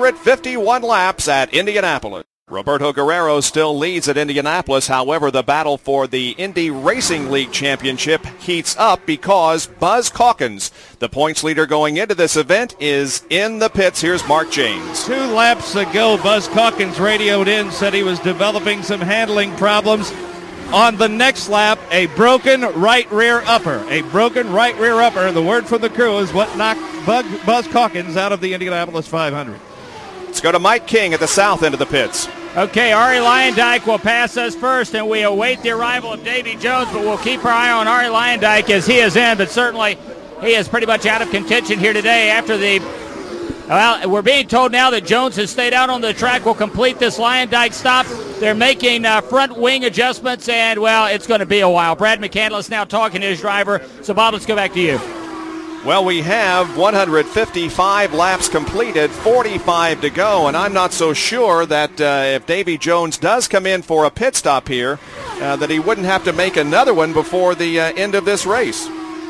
151 laps at Indianapolis. Roberto Guerrero still leads at Indianapolis. However, the battle for the Indy Racing League Championship heats up because Buzz Calkins, the points leader going into this event, is in the pits. Here's Mark James. 2 laps ago, Buzz Calkins radioed in, said he was developing some handling problems. On the next lap, a broken right rear upper. A broken right rear upper. The word from the crew is what knocked Buzz Calkins out of the Indianapolis 500. Let's go to Mike King at the south end of the pits. Okay, Ari Leyendijk will pass us first, and we await the arrival of Davy Jones, but we'll keep our eye on Ari Leyendijk as he is in, but certainly he is pretty much out of contention here today after well, we're being told now that Jones has stayed out on the track, will complete this Leyendijk stop. They're making front wing adjustments, and, well, it's going to be a while. Brad McCandless now talking to his driver. So, Bob, let's go back to you. Well, we have 155 laps completed, 45 to go, and I'm not so sure that if Davy Jones does come in for a pit stop here, that he wouldn't have to make another one before the end of this race.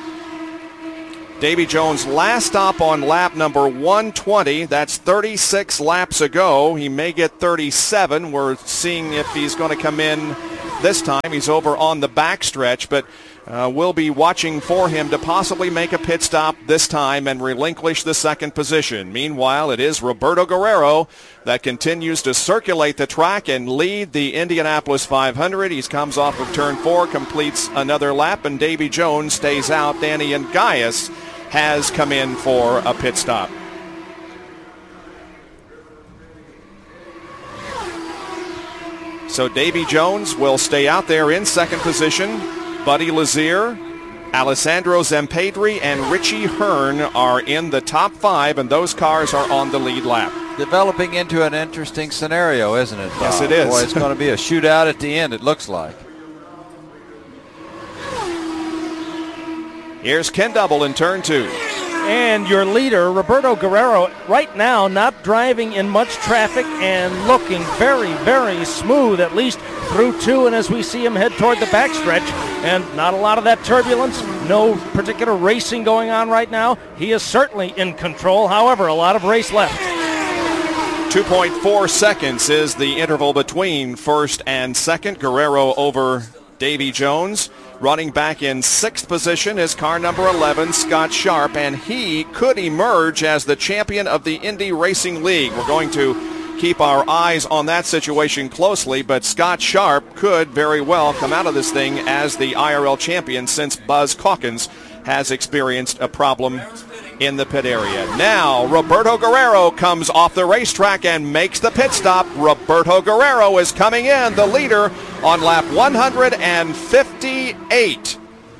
Davy Jones' last stop on lap number 120. That's 36 laps ago. He may get 37. We're seeing if he's going to come in this time. He's over on the backstretch, but we'll be watching for him to possibly make a pit stop this time and relinquish the second position. Meanwhile, it is Roberto Guerrero that continues to circulate the track and lead the Indianapolis 500. He comes off of turn 4, completes another lap, and Davy Jones stays out. Danny Ungayas has come in for a pit stop. So Davy Jones will stay out there in second position. Buddy Lazier, Alessandro Zampedri, and Richie Hearn are in the top 5, and those cars are on the lead lap. Developing into an interesting scenario, isn't it, Bob? Yes, it is. Boy, it's going to be a shootout at the end, it looks like. Here's Ken Double in turn 2. And your leader, Roberto Guerrero, right now not driving in much traffic and looking very, very smooth, at least through 2, and as we see him head toward the backstretch, and not a lot of that turbulence, no particular racing going on right now. He is certainly in control. However, a lot of race left. 2.4 seconds is the interval between first and second. Guerrero over Davy Jones. Running back in 6th position is car number 11, Scott Sharp, and he could emerge as the champion of the Indy Racing League. We're going to keep our eyes on that situation closely, but Scott Sharp could very well come out of this thing as the IRL champion since Buzz Calkins has experienced a problem in the pit area. Now, Roberto Guerrero comes off the racetrack and makes the pit stop. Roberto Guerrero is coming in, the leader, on lap 158.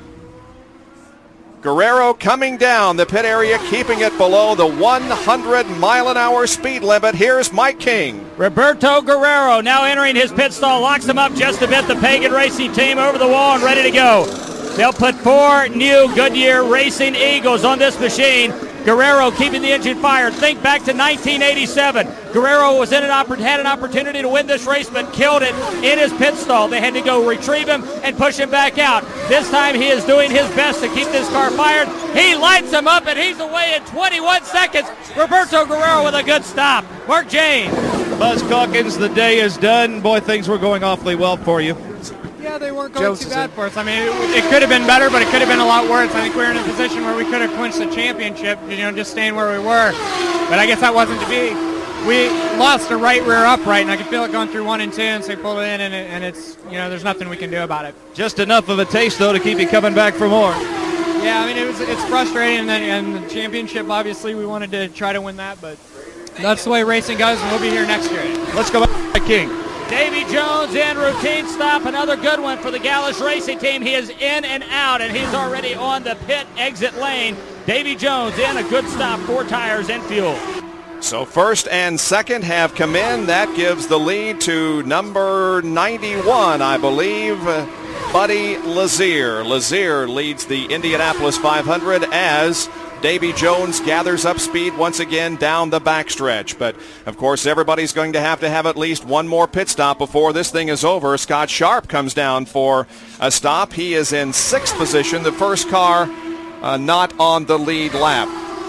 Guerrero coming down the pit area, keeping it below the 100-mile-an-hour speed limit. Here's Mike King. Roberto Guerrero now entering his pit stall, locks him up just a bit. The Pagan Racing team over the wall and ready to go. They'll put 4 new Goodyear Racing Eagles on this machine. Guerrero keeping the engine fired. Think back to 1987. Guerrero was had an opportunity to win this race, but killed it in his pit stall. They had to go retrieve him and push him back out. This time he is doing his best to keep this car fired. He lights him up, and he's away in 21 seconds. Roberto Guerrero with a good stop. Mark Jane. Buzz Calkins, the day is done. Boy, things were going awfully well for you. Yeah, they weren't going too bad for us. I mean, it could have been better, but it could have been a lot worse. I think we were in a position where we could have clinched the championship, just staying where we were. But I guess that wasn't to be. We lost the right rear upright, and I could feel it going through 1 and 2, and so we pulled it in, and it's, there's nothing we can do about it. Just enough of a taste, though, to keep you coming back for more. Yeah, I mean, it's frustrating, and the championship, obviously, we wanted to try to win that, but that's the way racing goes, and we'll be here next year. Let's go back to King. Davy Jones in routine stop, another good one for the Gallus Racing team. He is in and out, and he's already on the pit exit lane. Davy Jones in, a good stop, 4 tires and fuel. So first and second have come in. That gives the lead to number 91, I believe, Buddy Lazier. Lazier leads the Indianapolis 500 as Davy Jones gathers up speed once again down the backstretch. But, of course, everybody's going to have at least one more pit stop before this thing is over. Scott Sharp comes down for a stop. He is in 6th position, the first car not on the lead lap.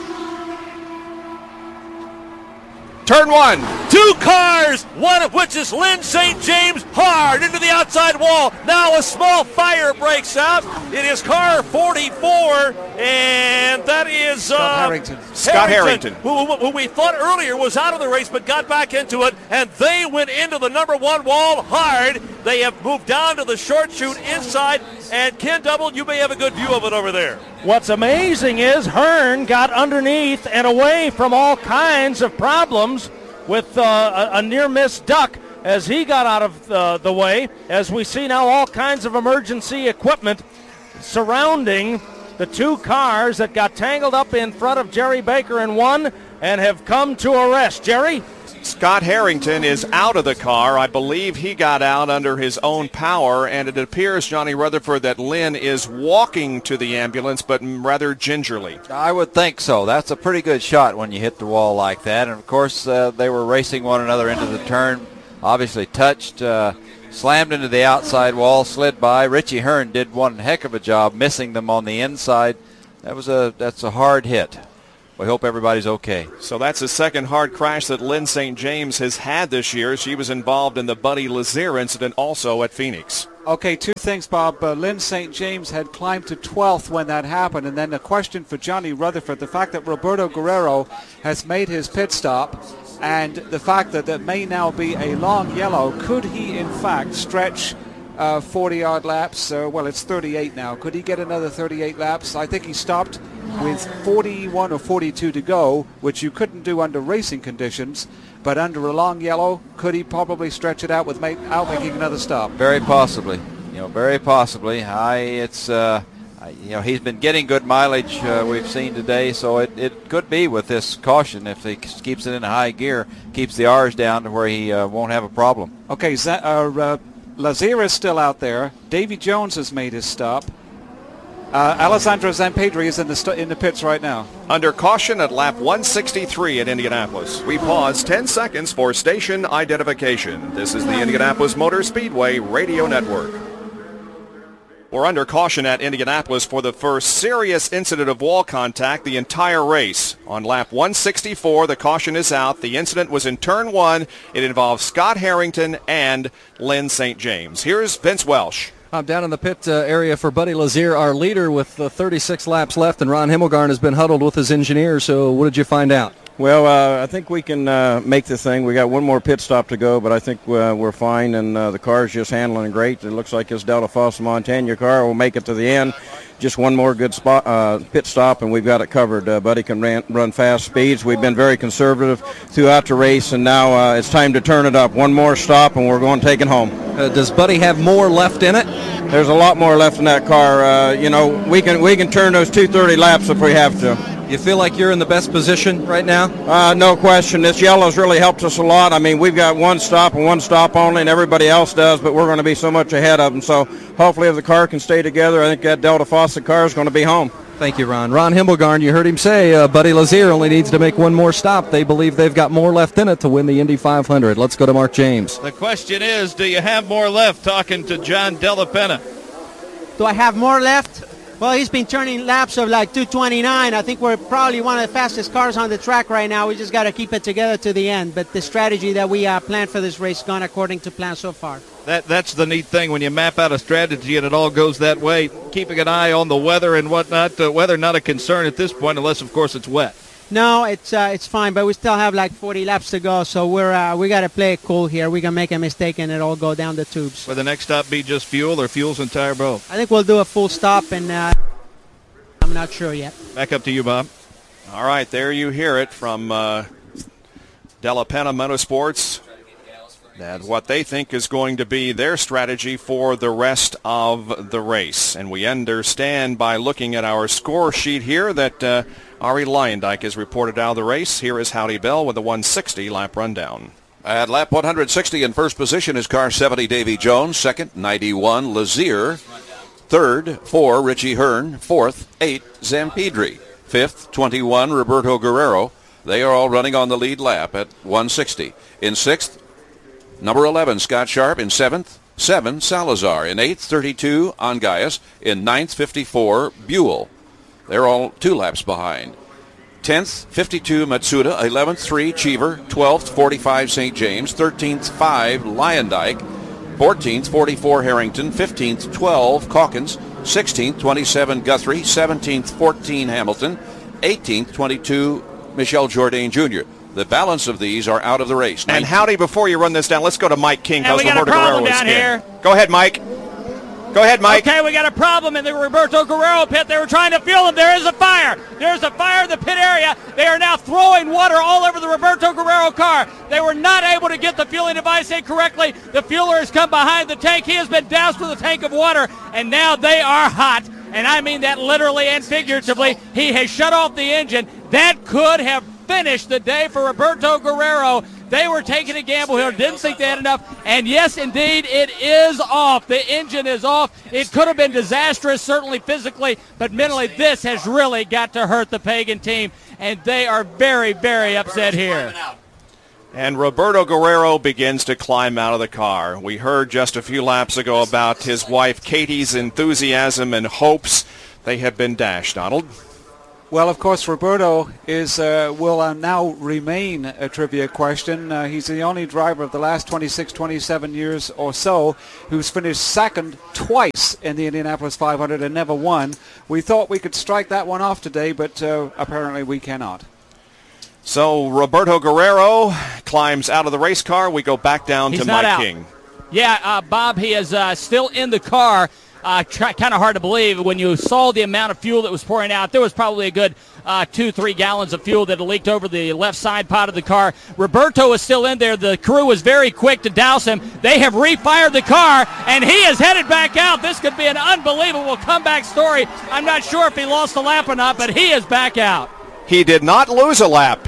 Turn 1. 2 cars, one of which is Lynn St. James, hard into the outside wall. Now a small fire breaks out. It is car 44, and that is Scott Harrington. Who we thought earlier was out of the race, but got back into it, and they went into the number 1 wall hard. They have moved down to the short chute inside, and Ken Double, you may have a good view of it over there. What's amazing is Hearn got underneath and away from all kinds of problems with a near-miss duck. as he got out of the way, as we see now all kinds of emergency equipment surrounding the two cars that got tangled up in front of Jerry Baker in one and have come to a rest. Jerry? Scott Harrington is out of the car. I believe he got out under his own power, and it appears, Johnny Rutherford, that Lynn is walking to the ambulance, but rather gingerly. I would think so. That's a pretty good shot when you hit the wall like that. And, of course, they were racing one another into the turn, obviously touched, slammed into the outside wall, slid by. Richie Hearn did one heck of a job missing them on the inside. That's a hard hit. We hope everybody's okay. So that's the second hard crash that Lynn St. James has had this year. She was involved in the Buddy Lazier incident also at Phoenix. Okay, two things, Bob. Lynn St. James had climbed to 12th when that happened. And then a question for Johnny Rutherford, the fact that Roberto Guerrero has made his pit stop and the fact that there may now be a long yellow, could he in fact stretch 40-yard laps? Well, it's 38 now. Could he get another 38 laps? I think he stopped with 41 or 42 to go, which you couldn't do under racing conditions. But under a long yellow, could he probably stretch it out without making another stop? Very possibly. Very possibly. He's been getting good mileage we've seen today, so it could be with this caution if he keeps it in high gear, keeps the R's down to where he won't have a problem. Okay, Lazier is still out there. Davy Jones has made his stop. Alessandro Zampedri is in the pits right now. Under caution at lap 163 at Indianapolis. We pause 10 seconds for station identification. This is the Indianapolis Motor Speedway Radio Network. We're under caution at Indianapolis for the first serious incident of wall contact the entire race. On lap 164, the caution is out. The incident was in turn one. It involves Scott Harrington and Lynn St. James. Here's Vince Welsh. I'm down in the pit area for Buddy Lazier, our leader, with 36 laps left, and Ron Himmelgarn has been huddled with his engineer. So what did you find out? Well, I think we can make the thing. We got one more pit stop to go, but I think we're fine, and the car's just handling great. It looks like this Delta Foster Montana car will make it to the end. Just one more good pit stop, and we've got it covered. Buddy can run fast speeds. We've been very conservative throughout the race, and now it's time to turn it up. One more stop, and we're going to take it home. Does Buddy have more left in it? There's a lot more left in that car. We can turn those 230 laps if we have to. You feel like you're in the best position right now? No question. This yellow's really helped us a lot. I mean, we've got one stop and one stop only, and everybody else does, but we're going to be so much ahead of them. So hopefully if the car can stay together, I think that Delta Fawcett car is going to be home. Thank you, Ron. Ron Himmelgarn, you heard him say Buddy Lazier only needs to make one more stop. They believe they've got more left in it to win the Indy 500. Let's go to Mark James. The question is, do you have more left? Talking to John Della Penna. Do I have more left? Well, he's been turning laps of like 229. I think we're probably one of the fastest cars on the track right now. We just got to keep it together to the end. But the strategy that we planned for this race gone according to plan so far. That's the neat thing when you map out a strategy and it all goes that way. Keeping an eye on the weather and whatnot. Weather not a concern at this point unless, of course, it's wet. No, it's fine, but we still have like 40 laps to go, so we got to play it cool here. We can make a mistake and it all go down the tubes. Will the next stop be just fuel or fuel's entire boat? I think we'll do a full stop, and I'm not sure yet. Back up to you, Bob. All right, there you hear it from Della Penna Motorsports. That what they think is going to be their strategy for the rest of the race. And we understand by looking at our score sheet here that Ari Leyendijk is reported out of the race. Here is Howdy Bell with a 160 lap rundown. At lap 160 in first position is car 70 Davy Jones. Second, 91 Lazier. Third, 4 Richie Hearn. Fourth, 8 Zampedri. Fifth, 21 Roberto Guerrero. They are all running on the lead lap at 160. In sixth, number 11, Scott Sharp. In seventh, 7, Salazar. In eighth, 32, Angayas. In ninth, 54, Buell. They're all 2 laps behind. 10th, 52, Matsuda. 11th, 3, Cheever. 12th, 45, St. James. 13th, 5, Leyendijk. 14th, 44, Harrington. 15th, 12, Calkins. 16th, 27, Guthrie. 17th, 14, Hamilton. 18th, 22, Michel Jourdain Jr. The balance of these are out of the race. And Howdy, before you run this down, let's go to Mike King. And we got a problem down here. Go ahead, Mike. Go ahead, Mike. Okay, we got a problem in the Roberto Guerrero pit. They were trying to fuel him. There is a fire. There's a fire in the pit area. They are now throwing water all over the Roberto Guerrero car. They were not able to get the fueling device in correctly. The fueler has come behind the tank. He has been doused with a tank of water, and now they are hot. And I mean that literally and figuratively. He has shut off the engine. That could have finished the day for Roberto Guerrero. They were taking a gamble here, didn't think they had enough, and yes, indeed, it is off. The engine is off. It could have been disastrous, certainly physically, but mentally, this has really got to hurt the Pagan team, and they are very, very upset here. And Roberto Guerrero begins to climb out of the car. We heard just a few laps ago about his wife Katie's enthusiasm and hopes. They have been dashed, Donald. Well, of course, Roberto will now remain a trivia question. He's the only driver of the last 26, 27 years or so who's finished second twice in the Indianapolis 500 and never won. We thought we could strike that one off today, but apparently we cannot. So Roberto Guerrero climbs out of the race car. We go back down to Mike King. Yeah, Bob, he is still in the car. Kind of hard to believe when you saw the amount of fuel that was pouring out. There was probably a good 2-3 gallons of fuel that leaked over the left side pod of the car. Roberto is still in there. The crew was very quick to douse him. They have refired the car, and he is headed back out. This could be an unbelievable comeback story. I'm not sure if he lost a lap or not, but he is back out. He did not lose a lap.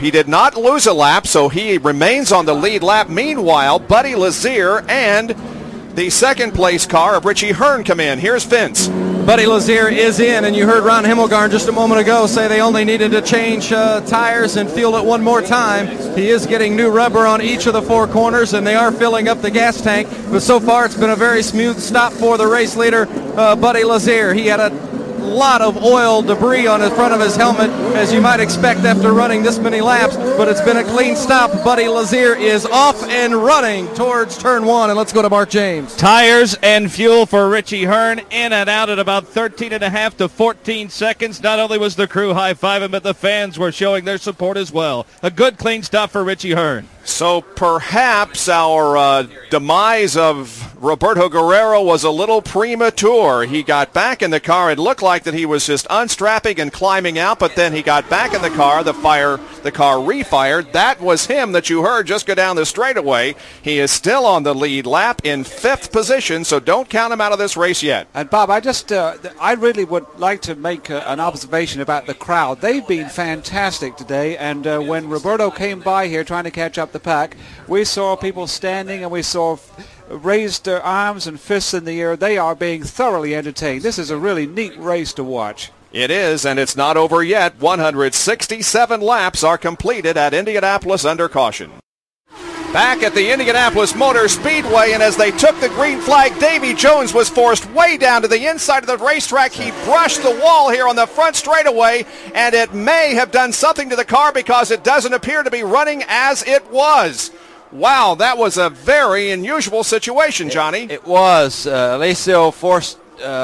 So he remains on the lead lap. Meanwhile, Buddy Lazier and the second place car of Richie Hearn come in. Here's Vince. Buddy Lazier is in, and you heard Ron Himmelgarn just a moment ago say they only needed to change tires and fuel it one more time. He is getting new rubber on each of the four corners, and they are filling up the gas tank. But so far, it's been a very smooth stop for the race leader, Buddy Lazier. He had a lot of oil debris on the front of his helmet, as you might expect after running this many laps, but it's been a clean stop. Buddy Lazier is off and running towards turn one, and let's go to Mark James. Tires and fuel for Richie Hearn in and out at about 13.5 to 14 seconds. Not only was the crew high-fiving, but the fans were showing their support as well. A good clean stop for Richie Hearn. So perhaps our demise of Roberto Guerrero was a little premature. He got back in the car. It looked like that he was just unstrapping and climbing out, but then he got back in the car. The car refired. That was him that you heard just go down the straightaway. He is still on the lead lap in 5th position, so don't count him out of this race yet. And Bob, I really would like to make an observation about the crowd. They've been fantastic today, and when Roberto came by here trying to catch up the pack, we saw people standing and we saw raised arms and fists in the air. They are being thoroughly entertained. This is a really neat race to watch. It is, and it's not over yet. 167 laps are completed at Indianapolis under caution. Back at the Indianapolis Motor Speedway, and as they took the green flag, Davy Jones was forced way down to the inside of the racetrack. He brushed the wall here on the front straightaway, and it may have done something to the car because it doesn't appear to be running as it was. Wow, that was a very unusual situation, Johnny. It was. Alessio forced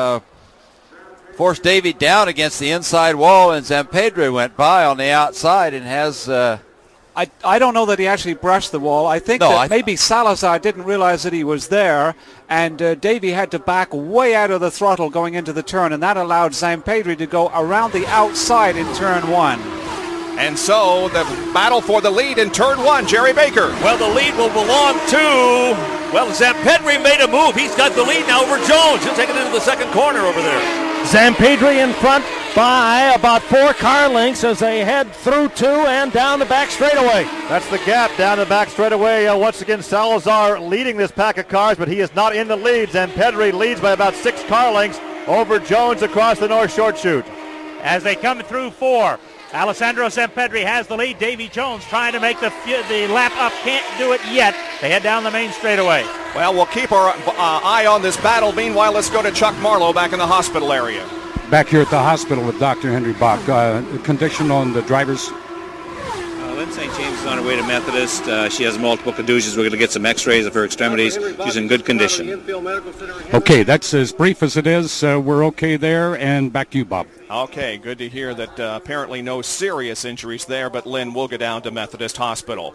Davy down against the inside wall, and Zampedri went by on the outside and has... I don't know that he actually brushed the wall. I think maybe Salazar didn't realize that he was there, and Davy had to back way out of the throttle going into the turn, and that allowed Zampedri to go around the outside in turn one. And so the battle for the lead in turn one, Jerry Baker. Well, the lead will belong to, Zampedri made a move. He's got the lead now over Jones. He'll take it into the second corner over there. Zampedri in front by about 4 car lengths as they head through 2 and down the back straightaway. That's the gap down the back straightaway. Once again, Salazar leading this pack of cars, but he is not in the lead. Zampedri leads by about 6 car lengths over Jones across the North Short Chute. As they come through 4, Alessandro Zampedri has the lead. Davy Jones trying to make the lap up. Can't do it yet. They head down the main straightaway. Well, we'll keep our eye on this battle. Meanwhile, let's go to Chuck Marlowe back in the hospital area. Back here at the hospital with Dr. Henry Bach. Condition on the drivers? Lynn St. James is on her way to Methodist. She has multiple contusions. We're going to get some x-rays of her extremities. She's in good condition. Okay, that's as brief as it is. We're okay there, and back to you, Bob. Okay, good to hear that apparently no serious injuries there, but Lynn will go down to Methodist Hospital.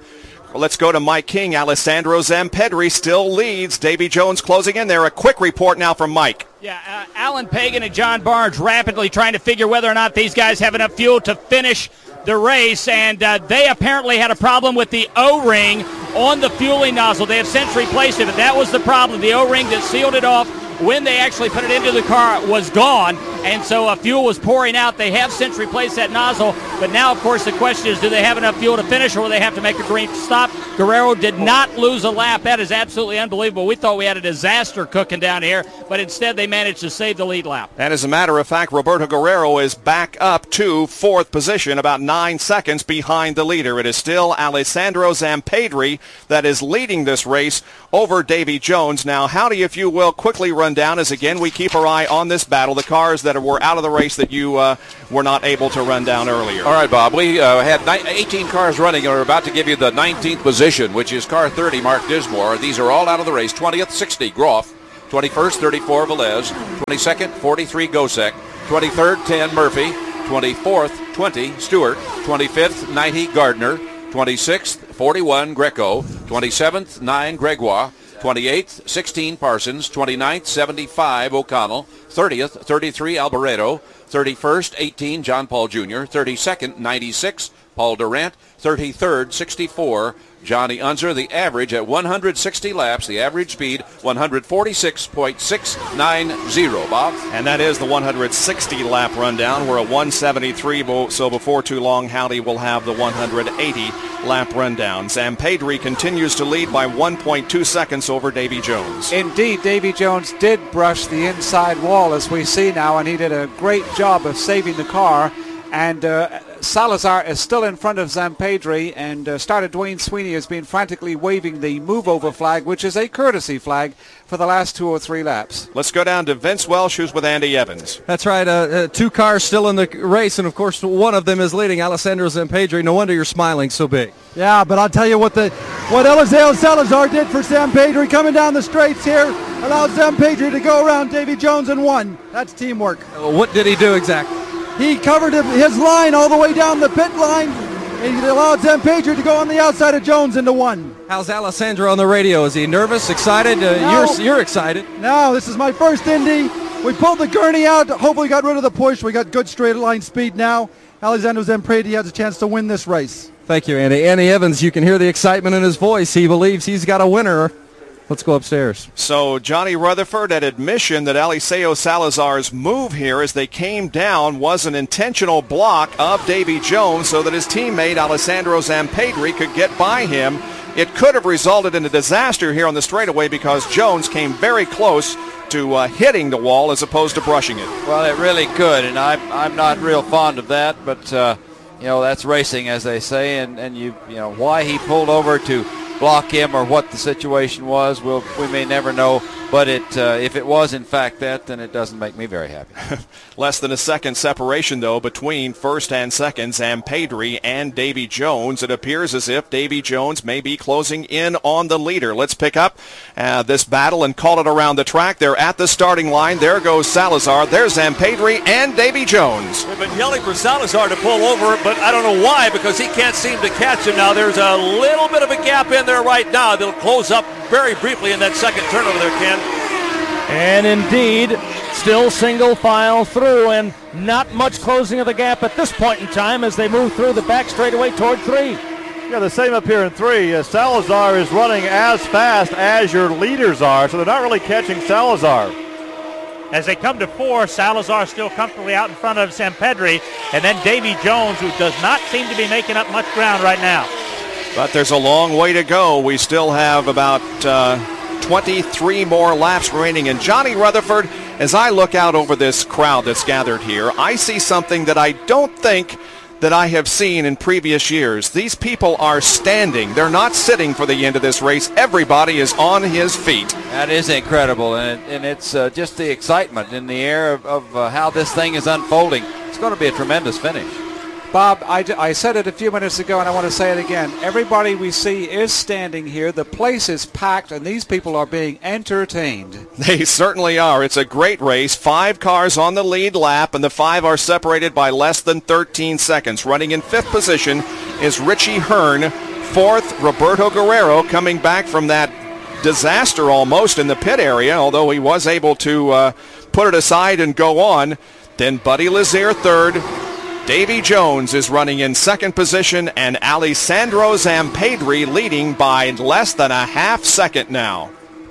Let's go to Mike King. Alessandro Zampedri still leads. Davy Jones closing in there. A quick report now from Mike. Yeah, Alan Pagan and John Barnes rapidly trying to figure whether or not these guys have enough fuel to finish the race, and they apparently had a problem with the O-ring on the fueling nozzle. They have since replaced it, but that was the problem. The O-ring that sealed it off when they actually put it into the car was gone, and so fuel was pouring out. They have since replaced that nozzle, but now, of course, the question is, do they have enough fuel to finish, or will they have to make a green stop? Guerrero did not lose a lap. That is absolutely unbelievable. We thought we had a disaster cooking down here, but instead they managed to save the lead lap. And as a matter of fact, Roberto Guerrero is back up to fourth position, about 9 seconds behind the leader. It is still Alessandro Zampedri that is leading this race over Davy Jones. Now, Howdy, if you will, quickly run down as, again, we keep our eye on this battle, the cars that were out of the race that you were not able to run down earlier. All right, Bob, we had 18 cars running, and we're about to give you the 19th position, which is car 30, Mark Dismore. These are all out of the race. 20th, 60, Groff. 21st, 34, Velez. 22nd, 43, Gosek. 23rd, 10, Murphy. 24th, 20, Stewart. 25th, 90, Gardner. 26th, 41, Greco. 27th, 9, Gregoire. 28th, 16, Parsons. 29th, 75, O'Connell. 30th, 33, Alboreto. 31st, 18, John Paul Jr. 32nd, 96, Paul Durant. 33rd, 64, Johnny Unser. The average at 160 laps, the average speed 146.690, Bob. And that is the 160 lap rundown. We're at 173, so before too long, Howdy will have the 180 lap rundown. Zampedri continues to lead by 1.2 seconds over Davy Jones. Indeed, Davy Jones did brush the inside wall, as we see now, and he did a great job of saving the car. And Salazar is still in front of Zampedri, and starter Dwayne Sweeney has been frantically waving the move-over flag, which is a courtesy flag, for the last 2 or 3 laps. Let's go down to Vince Welsh, who's with Andy Evans. That's right. 2 cars still in the race, and of course one of them is leading, Alessandro Zampedri. No wonder you're smiling so big. Yeah, but I'll tell you what Eliseo Salazar did for Zampedri coming down the straights here, allowed Zampedri to go around Davy Jones and won. That's teamwork. What did he do exactly? He covered his line all the way down the pit line, and he allowed Zampedri to go on the outside of Jones into 1. How's Alessandro on the radio? Is he nervous, excited? You're excited. No, this is my first Indy. We pulled the gurney out, hopefully got rid of the push. We got good straight line speed now. Alessandro Zampedri has a chance to win this race. Thank you, Andy. Andy Evans, you can hear the excitement in his voice. He believes he's got a winner. Let's go upstairs. So Johnny Rutherford at admission that Eliseo Salazar's move here as they came down was an intentional block of Davy Jones so that his teammate Alessandro Zampedri could get by him. It could have resulted in a disaster here on the straightaway because Jones came very close to hitting the wall as opposed to brushing it. Well, it really could, and I'm not real fond of that, but that's racing, as they say, and you know why he pulled over to block him or what the situation was, we may never know. But if it was in fact that, then it doesn't make me very happy. Less than a second separation, though, between first and second, Zampedri and Davy Jones. It appears as if Davy Jones may be closing in on the leader. Let's pick up this battle and call it around the track. They're at the starting line. There goes Salazar. There's Zampedri and Davy Jones. We've been yelling for Salazar to pull over, but I don't know why, because he can't seem to catch him now. There's a little bit of a gap in there right now. They'll close up very briefly in that second turn over there, Ken. And indeed, still single file through, and not much closing of the gap at this point in time as they move through the back straightaway toward 3. Yeah, the same up here in 3. Salazar is running as fast as your leaders are, so they're not really catching Salazar. As they come to 4, Salazar still comfortably out in front of Zampedri, and then Davy Jones, who does not seem to be making up much ground right now. But there's a long way to go. We still have about 23 more laps remaining. And Johnny Rutherford, as I look out over this crowd that's gathered here, I see something that I don't think that I have seen in previous years. These people are standing. They're not sitting for the end of this race. Everybody is on his feet. That is incredible, and it's just the excitement in the air of how this thing is unfolding. It's going to be a tremendous finish. Bob, I said it a few minutes ago, and I want to say it again. Everybody we see is standing here. The place is packed, and these people are being entertained. They certainly are. It's a great race. 5 cars on the lead lap, and the 5 are separated by less than 13 seconds. Running in 5th position is Richie Hearn Fourth, Roberto Guerrero coming back from that disaster almost in the pit area, although he was able to put it aside and go on. Then Buddy Lazier third. Davy Jones is running in second position, and Alessandro Zampedri leading by less than a half second now.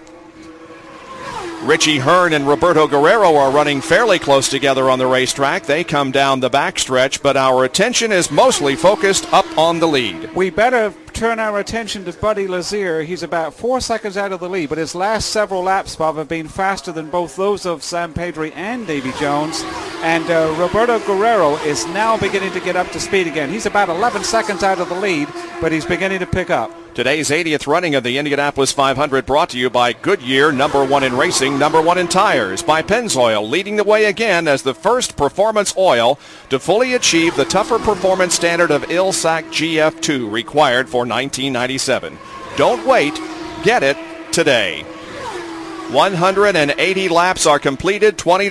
Richie Hearn and Roberto Guerrero are running fairly close together on the racetrack. They come down the backstretch, but our attention is mostly focused up on the lead. We better turn our attention to Buddy Lazier. He's about 4 seconds out of the lead, but his last several laps, Bob, have been faster than both those of Zampedri and Davy Jones. And Roberto Guerrero is now beginning to get up to speed again. He's about 11 seconds out of the lead, but he's beginning to pick up. Today's 80th running of the Indianapolis 500 brought to you by Goodyear, #1 in racing, #1 in tires. By Pennzoil, leading the way again as the first performance oil to fully achieve the tougher performance standard of ILSAC GF2 required for 1997. Don't wait. Get it today. 180 laps are completed. 20